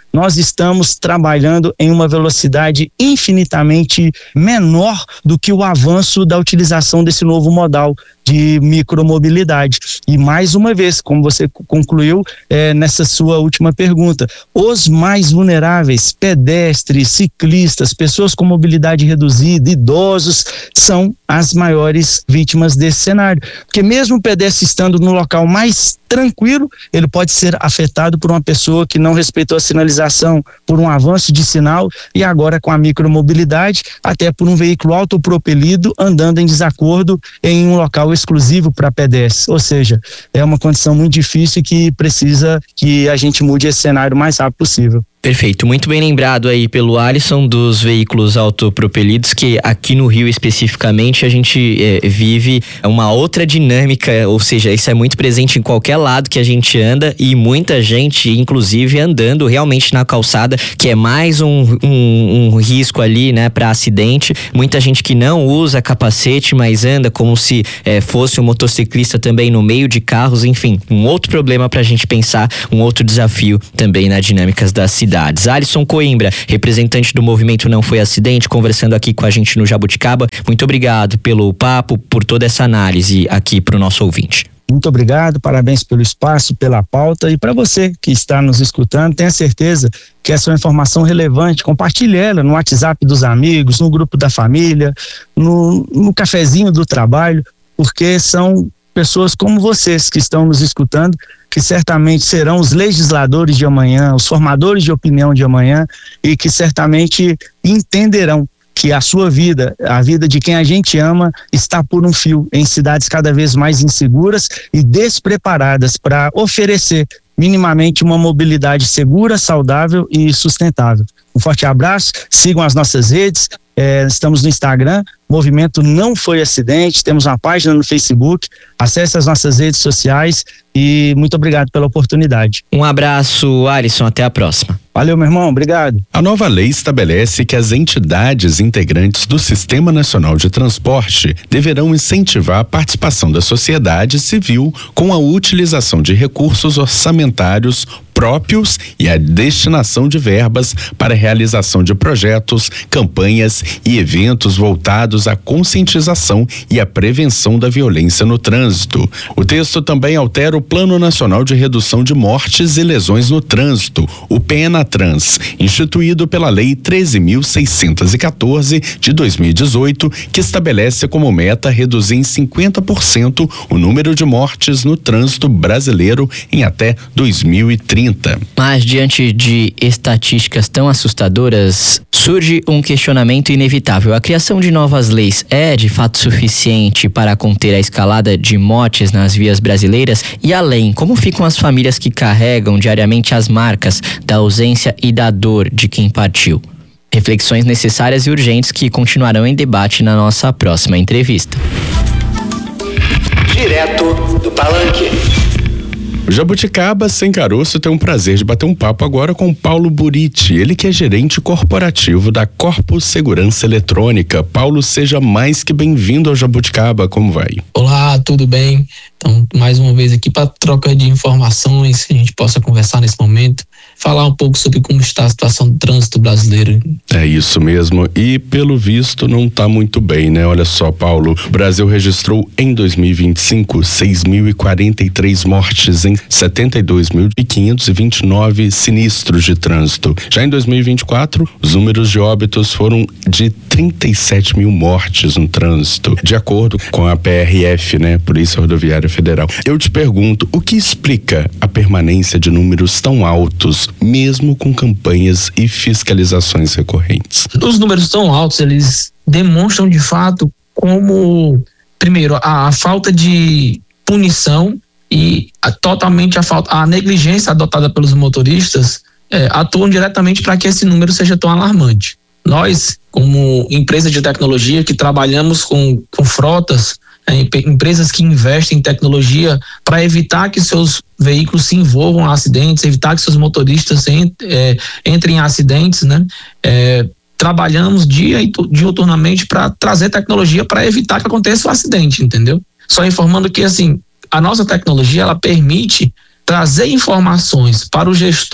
nós estamos trabalhando em uma velocidade infinitamente menor do que o avanço da utilização desse novo modal de micromobilidade. E mais uma vez, como você concluiu é, nessa sua última pergunta, os mais vulneráveis, pedestres, ciclistas, pessoas com mobilidade reduzida, idosos, são as maiores vítimas desse cenário. Porque mesmo o pedestre estando no local mais tranquilo, ele pode ser afetado por uma pessoa que não respeitou a sinalização, por um avanço de sinal, e agora com a micromobilidade, até por um veículo autopropelido andando em desacordo em um local exclusivo para pedestres. Ou seja, é uma condição muito difícil que precisa que a gente mude esse cenário o mais rápido possível. Perfeito, muito bem lembrado aí pelo Alisson dos veículos autopropelidos, que aqui no Rio especificamente a gente é, vive uma outra dinâmica, ou seja, isso é muito presente em qualquer lado que a gente anda, e muita gente inclusive andando realmente na calçada, que é mais um, um, um risco ali, né, para acidente. Muita gente que não usa capacete, mas anda como se é, fosse um motociclista também no meio de carros. Enfim, um outro problema pra gente pensar, um outro desafio também nas dinâmicas da cidade. Alisson Coimbra, representante do movimento Não Foi Acidente, conversando aqui com a gente no Jabuticaba. Muito obrigado pelo papo, por toda essa análise aqui para o nosso ouvinte. Muito obrigado, parabéns pelo espaço, pela pauta, e para você que está nos escutando, tenha certeza que essa é uma informação relevante, compartilhe ela no WhatsApp dos amigos, no grupo da família, no, no cafezinho do trabalho, porque são pessoas como vocês que estão nos escutando, que certamente serão os legisladores de amanhã, os formadores de opinião de amanhã, e que certamente entenderão que a sua vida, a vida de quem a gente ama, está por um fio em cidades cada vez mais inseguras e despreparadas para oferecer minimamente uma mobilidade segura, saudável e sustentável. Um forte abraço, sigam as nossas redes, é, estamos no Instagram, Movimento Não Foi Acidente, temos uma página no Facebook, acesse as nossas redes sociais e muito obrigado pela oportunidade. Um abraço, Alisson, até a próxima. Valeu, meu irmão, obrigado. A nova lei estabelece que as entidades integrantes do Sistema Nacional de Transporte deverão incentivar a participação da sociedade civil com a utilização de recursos orçamentários próprios e a destinação de verbas para a realização de projetos, campanhas e eventos voltados à conscientização e à prevenção da violência no trânsito. O texto também altera o Plano Nacional de Redução de Mortes e Lesões no Trânsito, o PENATRANS, instituído pela Lei treze mil seiscentos e quatorze de dois mil e dezoito, que estabelece como meta reduzir em cinquenta por cento o número de mortes no trânsito brasileiro em até dois mil e trinta. Mas diante de estatísticas tão assustadoras, surge um questionamento inevitável. A criação de novas leis é de fato suficiente para conter a escalada de mortes nas vias brasileiras? E além, como ficam as famílias que carregam diariamente as marcas da ausência e da dor de quem partiu? Reflexões necessárias e urgentes que continuarão em debate na nossa próxima entrevista. Direto do Palanque. O Jabuticaba Sem Caroço tem um prazer de bater um papo agora com Paulo Buriti, ele que é gerente corporativo da Corpus Segurança Eletrônica. Paulo, seja mais que bem-vindo ao Jabuticaba, como vai? Olá, tudo bem? Então, mais uma vez aqui para troca de informações, que a gente possa conversar nesse momento, falar um pouco sobre como está a situação do trânsito brasileiro. É isso mesmo, e pelo visto não está muito bem, né? Olha só, Paulo, o Brasil registrou em dois mil e vinte e cinco seis mil e quarenta e três mortes em setenta e dois mil quinhentos e vinte e nove sinistros de trânsito. Já em dois mil e vinte e quatro, os números de óbitos foram de trinta e sete mil mortes no trânsito, de acordo com a P R F, né? Polícia Rodoviária Federal. Eu te pergunto, o que explica a permanência de números tão altos, mesmo com campanhas e fiscalizações recorrentes? Os números tão altos, eles demonstram de fato como, primeiro, a, a falta de punição e a, totalmente a falta, a negligência adotada pelos motoristas é, atuam diretamente para que esse número seja tão alarmante. Nós, como empresa de tecnologia que trabalhamos com, com frotas, é, empresas que investem em tecnologia para evitar que seus veículos se envolvam em acidentes, evitar que seus motoristas ent, é, entrem em acidentes, né? É, trabalhamos dia e diuturnamente para trazer tecnologia para evitar que aconteça o acidente, entendeu? Só informando que, assim, a nossa tecnologia, ela permite trazer informações para o gestor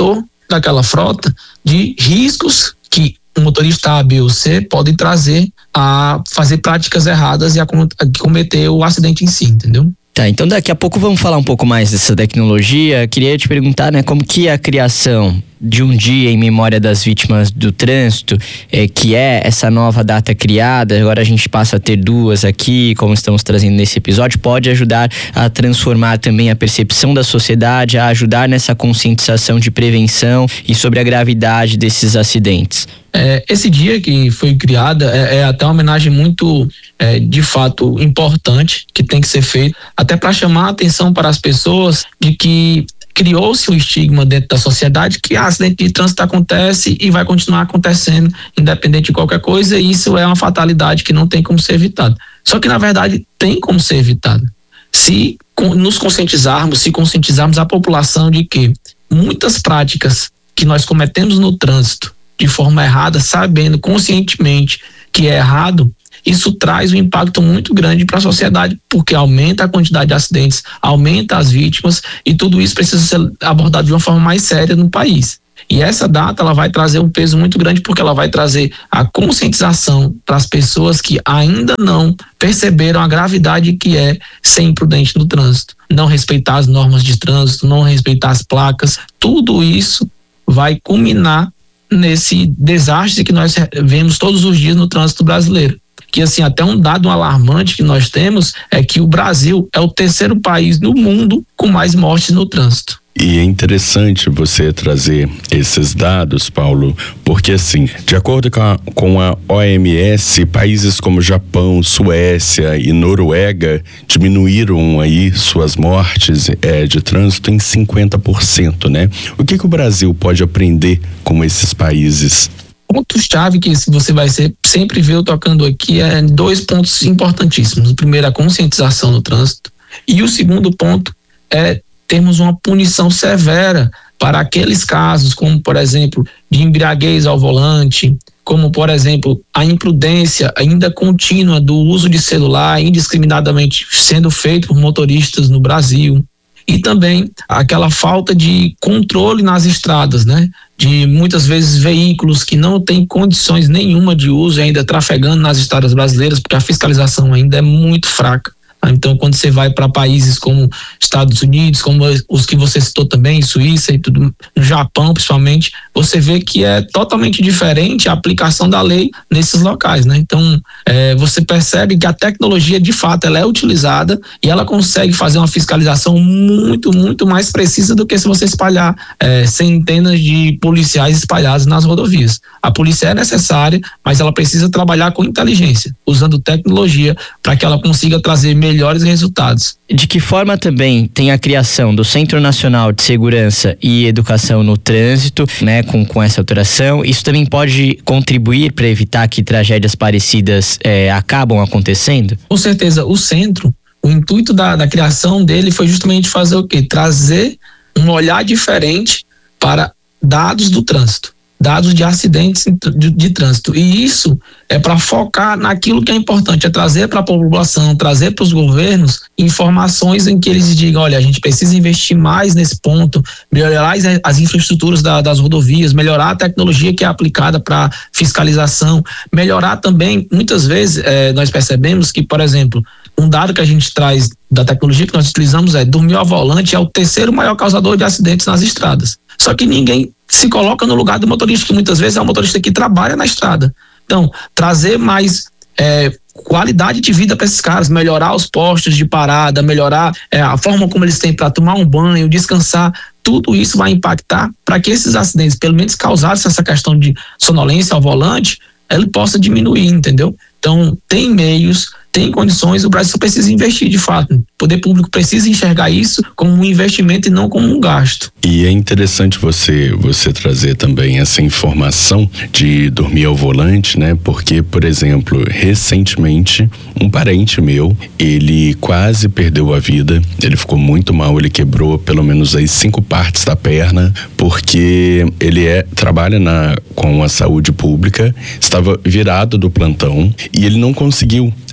daquela frota de riscos que o motorista A, B ou C pode trazer a fazer práticas erradas e a cometer o acidente em si, entendeu? Tá, então daqui a pouco vamos falar um pouco mais dessa tecnologia. Queria te perguntar, né, como que a criação de um dia em memória das vítimas do trânsito, é, que é essa nova data criada, agora a gente passa a ter duas aqui, como estamos trazendo nesse episódio, pode ajudar a transformar também a percepção da sociedade, a ajudar nessa conscientização de prevenção e sobre a gravidade desses acidentes. É, esse dia que foi criada é, é até uma homenagem muito, é, de fato, importante, que tem que ser feito, até para chamar a atenção para as pessoas de que criou-se um estigma dentro da sociedade que acidente de trânsito acontece e vai continuar acontecendo, independente de qualquer coisa, e isso é uma fatalidade que não tem como ser evitado. Só que, na verdade, tem como ser evitado. Se nos conscientizarmos, se conscientizarmos a população de que muitas práticas que nós cometemos no trânsito de forma errada, sabendo conscientemente que é errado, isso traz um impacto muito grande para a sociedade, porque aumenta a quantidade de acidentes, aumenta as vítimas, e tudo isso precisa ser abordado de uma forma mais séria no país. E essa data ela vai trazer um peso muito grande, porque ela vai trazer a conscientização para as pessoas que ainda não perceberam a gravidade que é ser imprudente no trânsito, não respeitar as normas de trânsito, não respeitar as placas. Tudo isso vai culminar nesse desastre que nós vemos todos os dias no trânsito brasileiro. Que assim, até um dado alarmante que nós temos é que o Brasil é o terceiro país no mundo com mais mortes no trânsito. E é interessante você trazer esses dados, Paulo, porque assim, de acordo com a, com a O M S, países como Japão, Suécia e Noruega diminuíram aí suas mortes é, de trânsito em cinquenta por cento, né? O que que o Brasil pode aprender com esses países? Ponto-chave que você vai ser, sempre ver eu tocando aqui é dois pontos importantíssimos. O primeiro, a conscientização no trânsito, e o segundo ponto é termos uma punição severa para aqueles casos, como por exemplo, de embriaguez ao volante, como por exemplo, a imprudência ainda contínua do uso de celular indiscriminadamente sendo feito por motoristas no Brasil. E também aquela falta de controle nas estradas, né? De muitas vezes veículos que não têm condições nenhuma de uso ainda trafegando nas estradas brasileiras, porque a fiscalização ainda é muito fraca. Então, quando você vai para países como Estados Unidos, como os que você citou também, Suíça e tudo, no Japão principalmente, você vê que é totalmente diferente a aplicação da lei nesses locais, né? Então, é, você percebe que a tecnologia, de fato, ela é utilizada e ela consegue fazer uma fiscalização muito, muito mais precisa do que se você espalhar é, centenas de policiais espalhados nas rodovias. A polícia é necessária, mas ela precisa trabalhar com inteligência, usando tecnologia para que ela consiga trazer melhor melhores resultados. De que forma também tem a criação do Centro Nacional de Segurança e Educação no Trânsito, né, com, com essa alteração, isso também pode contribuir para evitar que tragédias parecidas é, acabam acontecendo? Com certeza, o centro, o intuito da, da criação dele foi justamente fazer o quê? Trazer um olhar diferente para dados do trânsito, dados de acidentes de, de trânsito, e isso é para focar naquilo que é importante, é trazer para a população, trazer para os governos informações em que eles digam, olha, a gente precisa investir mais nesse ponto, melhorar as, as infraestruturas da, das rodovias, melhorar a tecnologia que é aplicada para fiscalização, melhorar também, muitas vezes é, nós percebemos que, por exemplo, um dado que a gente traz da tecnologia que nós utilizamos é dormir ao volante é o terceiro maior causador de acidentes nas estradas. Só que ninguém se coloca no lugar do motorista, que muitas vezes é o motorista que trabalha na estrada. Então, trazer mais é, qualidade de vida para esses caras, melhorar os postos de parada, melhorar é, a forma como eles têm para tomar um banho, descansar, tudo isso vai impactar para que esses acidentes, pelo menos causados essa questão de sonolência ao volante, ele possa diminuir, entendeu? Então, tem meios, tem condições, o Brasil só precisa investir de fato. O poder público precisa enxergar isso como um investimento e não como um gasto. E é interessante você, você trazer também essa informação de dormir ao volante, né? Porque, por exemplo, recentemente, um parente meu, ele quase perdeu a vida, ele ficou muito mal, ele quebrou pelo menos aí cinco partes da perna, porque ele é, trabalha na, com a saúde pública, estava virado do plantão e ele não conseguiu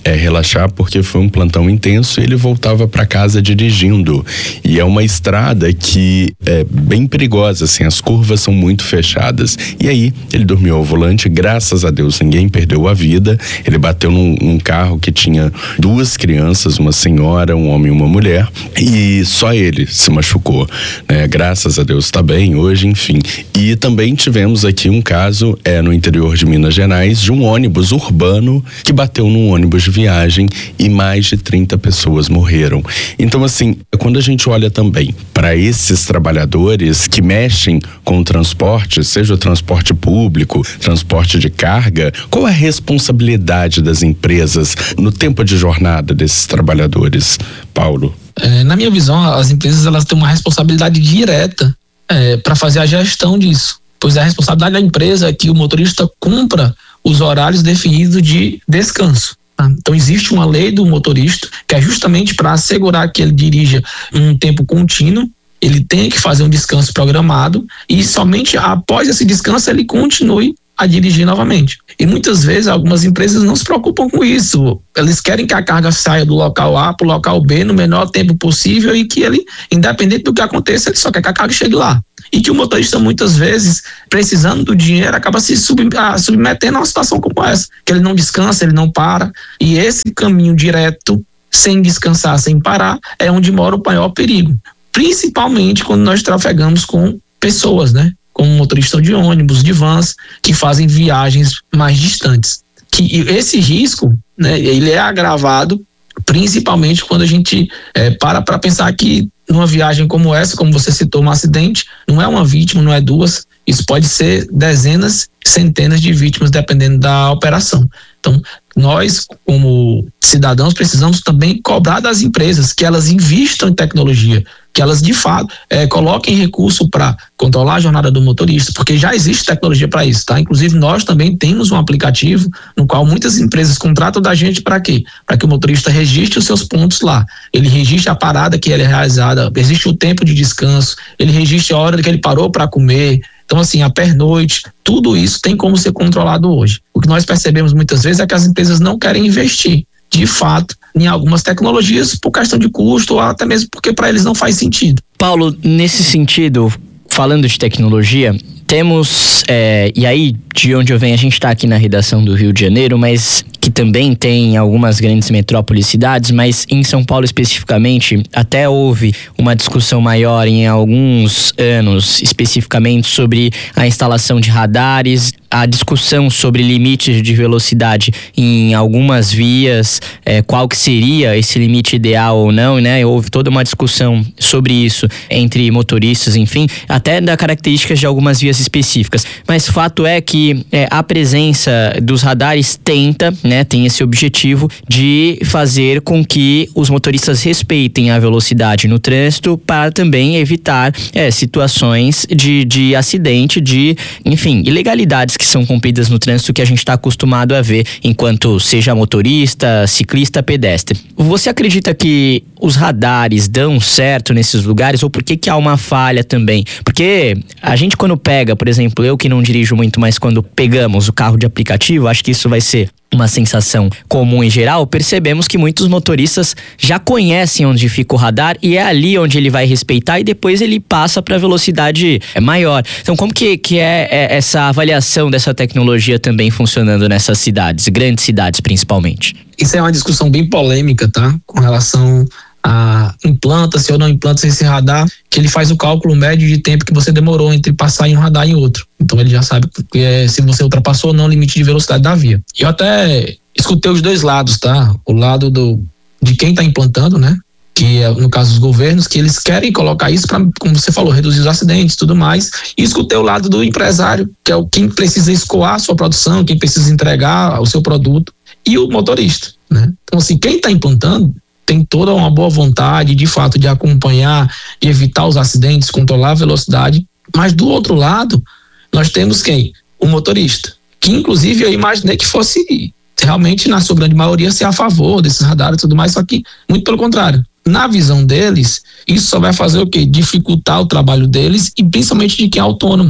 é, relaxar porque foi um plantão intenso e ele voltava para casa dirigindo. E é uma estrada que é bem perigosa, assim, as curvas são muito fechadas. E aí ele dormiu ao volante, graças a Deus ninguém perdeu a vida. Ele bateu num, num carro que tinha duas crianças, uma senhora, um homem e uma mulher, e só ele se machucou, né? Graças a Deus está bem hoje, enfim. E também tivemos aqui um caso é, no interior de Minas Gerais, de um ônibus urbano que bateu num ônibus de viagem e mais de trinta pessoas morreram. Então, assim, quando a gente olha também para esses trabalhadores que mexem com o transporte, seja o transporte público, transporte de carga, qual é a responsabilidade das empresas no tempo de jornada desses trabalhadores, Paulo? É, na minha visão, as empresas elas têm uma responsabilidade direta é, para fazer a gestão disso, pois a responsabilidade da empresa é que o motorista cumpra os horários definidos de descanso. Tá? Então existe uma lei do motorista que é justamente para assegurar que ele dirija um tempo contínuo. Ele tem que fazer um descanso programado e somente após esse descanso ele continue a dirigir novamente. E muitas vezes algumas empresas não se preocupam com isso. Eles querem que a carga saia do local A para o local B no menor tempo possível e que ele, independente do que aconteça, ele só quer que a carga chegue lá. E que o motorista muitas vezes, precisando do dinheiro, acaba se sub, ah, submetendo a uma situação como essa, que ele não descansa, ele não para. E esse caminho direto, sem descansar, sem parar, é onde mora o maior perigo. Principalmente quando nós trafegamos com pessoas, né? Como motorista de ônibus, de vans, que fazem viagens mais distantes. Que esse risco, né, ele é agravado principalmente quando a gente é, para para pensar que numa viagem como essa, como você citou, um acidente, não é uma vítima, não é duas, isso pode ser dezenas, centenas de vítimas, dependendo da operação. Então, nós, como cidadãos, precisamos também cobrar das empresas que elas invistam em tecnologia, que elas, de fato, é, coloquem recurso para controlar a jornada do motorista, porque já existe tecnologia para isso, tá? Inclusive, nós também temos um aplicativo no qual muitas empresas contratam da gente para quê? Para que o motorista registre os seus pontos lá. Ele registre a parada que ele é realizada, existe o tempo de descanso, ele registre a hora que ele parou para comer. Então, assim, a pernoite, tudo isso tem como ser controlado hoje. O que nós percebemos muitas vezes é que as empresas não querem investir, de fato, em algumas tecnologias por questão de custo ou até mesmo porque para eles não faz sentido. Paulo, nesse sentido, falando de tecnologia, temos, é, e aí de onde eu venho, a gente está aqui na redação do Rio de Janeiro, mas que também tem algumas grandes metrópoles, cidades, mas em São Paulo especificamente, até houve uma discussão maior em alguns anos, especificamente sobre a instalação de radares, a discussão sobre limites de velocidade em algumas vias, é, qual que seria esse limite ideal ou não, né? Houve toda uma discussão sobre isso entre motoristas, enfim, até da características de algumas vias específicas. Mas fato é que é, a presença dos radares tenta, né, tem esse objetivo de fazer com que os motoristas respeitem a velocidade no trânsito para também evitar é, situações de, de acidente, de, enfim, ilegalidades que são cumpridas no trânsito que a gente está acostumado a ver enquanto seja motorista, ciclista, pedestre. Você acredita que os radares dão certo nesses lugares ou por que que há uma falha também? Porque a gente quando pega, por exemplo, eu que não dirijo muito, mas quando pegamos o carro de aplicativo, acho que isso vai ser uma sensação comum em geral, percebemos que muitos motoristas já conhecem onde fica o radar e é ali onde ele vai respeitar e depois ele passa para velocidade maior. Então, como que, que é, é essa avaliação dessa tecnologia também funcionando nessas cidades, grandes cidades principalmente? Isso é uma discussão bem polêmica, tá? Com relação a implanta-se ou não implanta-se esse radar, que ele faz o cálculo médio de tempo que você demorou entre passar em um radar e outro. Então ele já sabe que é, se você ultrapassou ou não o limite de velocidade da via. Eu até escutei os dois lados, tá? O lado do, de quem está implantando, né? Que é, no caso, os governos, que eles querem colocar isso para, como você falou, reduzir os acidentes e tudo mais. E escutei o lado do empresário, que é o quem precisa escoar a sua produção, quem precisa entregar o seu produto, e o motorista, né? Então, assim, quem está implantando tem toda uma boa vontade, de fato, de acompanhar, de evitar os acidentes, controlar a velocidade. Mas, do outro lado, nós temos quem? O motorista. Que, inclusive, eu imaginei que fosse realmente, na sua grande maioria, ser a favor desses radares e tudo mais, só que, muito pelo contrário. Na visão deles, isso só vai fazer o quê? Dificultar o trabalho deles e principalmente de quem é autônomo.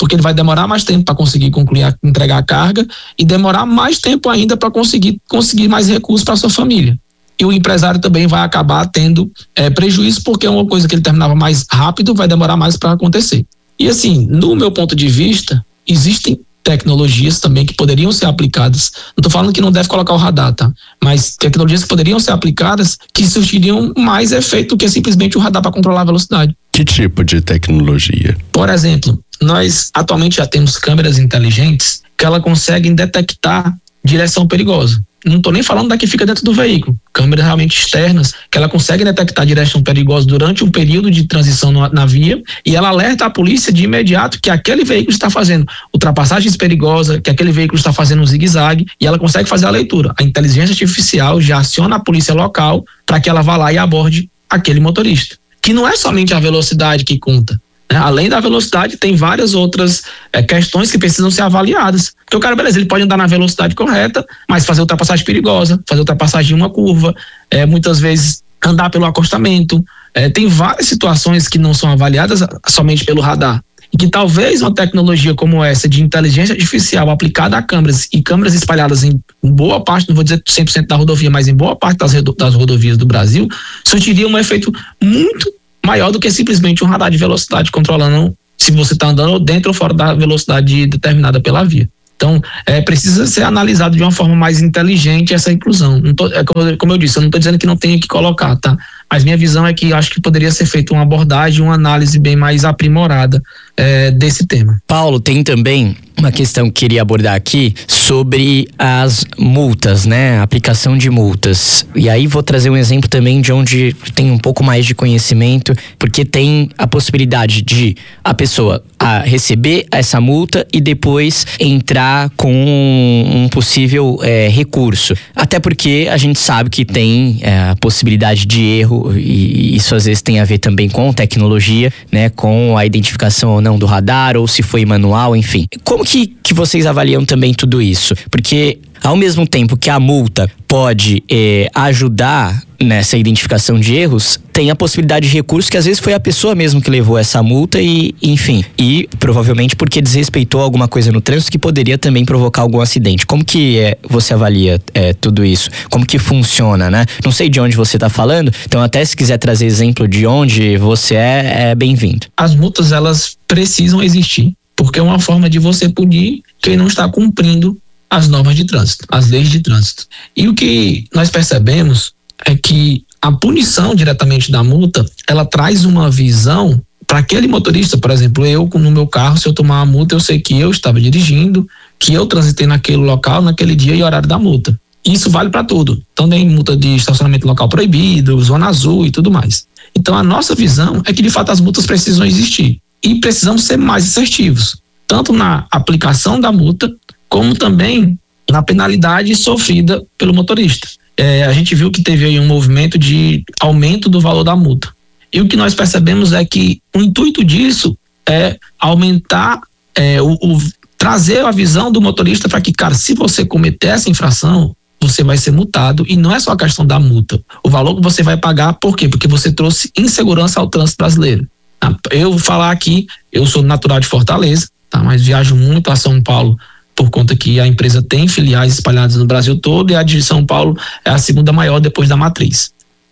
porque ele vai demorar mais tempo para conseguir concluir, a, entregar a carga e demorar mais tempo ainda para conseguir, conseguir mais recursos para sua família. E o empresário também vai acabar tendo é, prejuízo, porque é uma coisa que ele terminava mais rápido, vai demorar mais para acontecer. E assim, no meu ponto de vista, existem tecnologias também que poderiam ser aplicadas. Não estou falando que não deve colocar o radar, tá? Mas tecnologias que poderiam ser aplicadas que surtiriam mais efeito do que simplesmente o radar para controlar a velocidade. Que tipo de tecnologia? Por exemplo, nós atualmente já temos câmeras inteligentes que elas conseguem detectar direção perigosa. Não estou nem falando da que fica dentro do veículo. Câmeras realmente externas, que ela consegue detectar direção perigosa durante um período de transição no, na via, e ela alerta a polícia de imediato que aquele veículo está fazendo ultrapassagens perigosas, que aquele veículo está fazendo um zigue-zague, e ela consegue fazer a leitura. A inteligência artificial já aciona a polícia local para que ela vá lá e aborde aquele motorista. Que não é somente a velocidade que conta. Além da velocidade, tem várias outras é, questões que precisam ser avaliadas. Porque o cara, beleza, ele pode andar na velocidade correta, mas fazer ultrapassagem perigosa, fazer ultrapassagem em uma curva, é, muitas vezes andar pelo acostamento. É, tem várias situações que não são avaliadas somente pelo radar. E que talvez uma tecnologia como essa de inteligência artificial aplicada a câmeras e câmeras espalhadas em boa parte, não vou dizer cem por cento da rodovia, mas em boa parte das, das rodovias do Brasil, surtiria um efeito muito maior do que simplesmente um radar de velocidade controlando se você está andando dentro ou fora da velocidade determinada pela via. Então, é, precisa ser analisado de uma forma mais inteligente essa inclusão. Não tô, é, como, como eu disse, eu não estou dizendo que não tenha que colocar, tá? Mas minha visão é que acho que poderia ser feita uma abordagem, uma análise bem mais aprimorada é, desse tema. Paulo, tem também uma questão que queria abordar aqui sobre as multas, né? A aplicação de multas. E aí vou trazer um exemplo também de onde tem um pouco mais de conhecimento, porque tem a possibilidade de a pessoa a receber essa multa e depois entrar com um, um possível é, recurso. Até porque a gente sabe que tem é, a possibilidade de erro, e isso às vezes tem a ver também com tecnologia, né? Com a identificação ou não do radar, ou se foi manual, enfim. Como que, que vocês avaliam também tudo isso? Porque ao mesmo tempo que a multa pode eh, ajudar nessa identificação de erros, tem a possibilidade de recurso que às vezes foi a pessoa mesmo que levou essa multa e, enfim, e provavelmente porque desrespeitou alguma coisa no trânsito que poderia também provocar algum acidente. Como que eh, você avalia eh, tudo isso? Como que funciona, né? Não sei de onde você está falando, então até se quiser trazer exemplo de onde você é, é bem-vindo. As multas, elas precisam existir, porque é uma forma de você punir quem não está cumprindo as normas de trânsito, as leis de trânsito. E o que nós percebemos é que a punição diretamente da multa, ela traz uma visão para aquele motorista. Por exemplo, eu no meu carro, se eu tomar uma multa, eu sei que eu estava dirigindo, que eu transitei naquele local, naquele dia e horário da multa. Isso vale para tudo. Então tem multa de estacionamento local proibido, zona azul e tudo mais. Então a nossa visão é que de fato as multas precisam existir e precisamos ser mais assertivos, tanto na aplicação da multa, como também na penalidade sofrida pelo motorista. É, a gente viu que teve aí um movimento de aumento do valor da multa. E o que nós percebemos é que o intuito disso é aumentar, é, o, o, trazer a visão do motorista para que, cara, se você cometer essa infração, você vai ser multado, e não é só a questão da multa. O valor que você vai pagar, por quê? Porque você trouxe insegurança ao trânsito brasileiro. Eu vou falar aqui, eu sou natural de Fortaleza, tá? Mas viajo muito a São Paulo, por conta que a empresa tem filiais espalhadas no Brasil todo, e a de São Paulo é a segunda maior depois da matriz.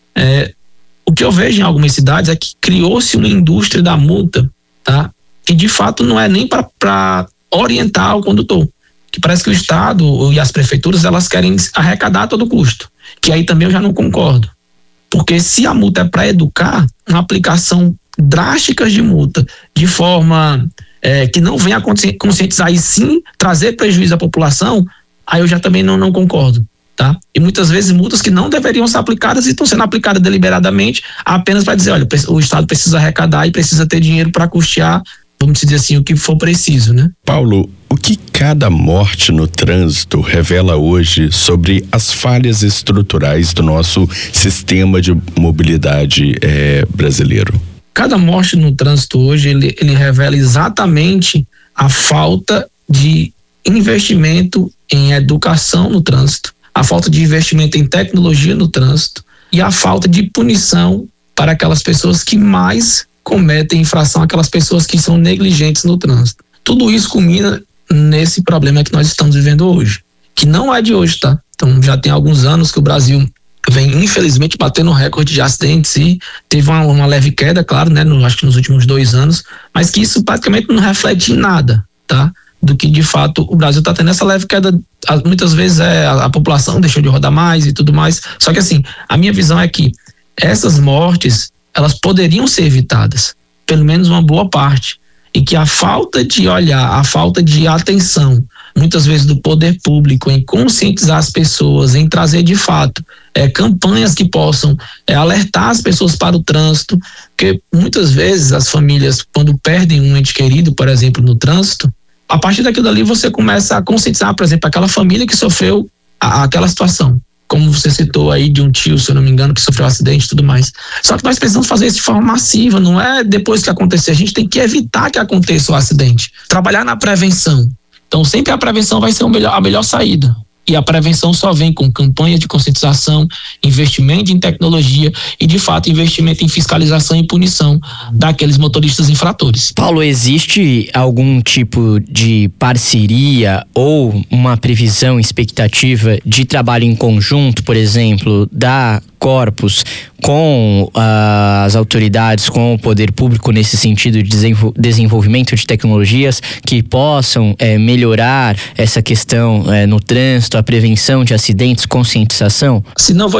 É, o que eu vejo em algumas cidades é que criou-se uma indústria da multa, tá? Que de fato não é nem para orientar o condutor, que parece que o Estado e as prefeituras, elas querem arrecadar a todo custo, que aí também eu já não concordo, porque se a multa é para educar, uma aplicação drástica de multa de forma É, que não venha a conscientizar e sim trazer prejuízo à população, aí eu já também não, não concordo, tá? E muitas vezes multas que não deveriam ser aplicadas e estão sendo aplicadas deliberadamente apenas para dizer, olha, o Estado precisa arrecadar e precisa ter dinheiro para custear, vamos dizer assim, o que for preciso, né? Paulo, o que cada morte no trânsito revela hoje sobre as falhas estruturais do nosso sistema de mobilidade é, brasileiro? Cada morte no trânsito hoje, ele, ele revela exatamente a falta de investimento em educação no trânsito, a falta de investimento em tecnologia no trânsito e a falta de punição para aquelas pessoas que mais cometem infração, aquelas pessoas que são negligentes no trânsito. Tudo isso culmina nesse problema que nós estamos vivendo hoje, que não é de hoje, tá? Então já tem alguns anos que o Brasil vem infelizmente batendo recorde de acidentes e teve uma, uma leve queda, claro, né? No, acho que nos últimos dois anos, mas que isso praticamente não reflete em nada, tá? Do que de fato o Brasil está tendo essa leve queda. Muitas vezes é a, a população deixou de rodar mais e tudo mais. Só que assim, a minha visão é que essas mortes, elas poderiam ser evitadas, pelo menos uma boa parte, e que a falta de olhar, a falta de atenção, muitas vezes do poder público, em conscientizar as pessoas, em trazer de fato é, campanhas que possam é, alertar as pessoas para o trânsito, porque muitas vezes as famílias, quando perdem um ente querido, por exemplo, no trânsito, a partir daquilo ali você começa a conscientizar, por exemplo, aquela família que sofreu a, aquela situação. Como você citou aí de um tio, se eu não me engano, que sofreu um acidente e tudo mais. Só que nós precisamos fazer isso de forma massiva, não é depois que acontecer. A gente tem que evitar que aconteça o acidente. Trabalhar na prevenção. Então, sempre a prevenção vai ser o melhor, a melhor saída. E a prevenção só vem com campanha de conscientização, investimento em tecnologia e, de fato, investimento em fiscalização e punição daqueles motoristas infratores. Paulo, existe algum tipo de parceria ou uma previsão, expectativa de trabalho em conjunto, por exemplo, da Corpus com uh, as autoridades, com o poder público nesse sentido de desenvol- desenvolvimento de tecnologias que possam eh, melhorar essa questão eh, no trânsito, a prevenção de acidentes, conscientização? Se não, vou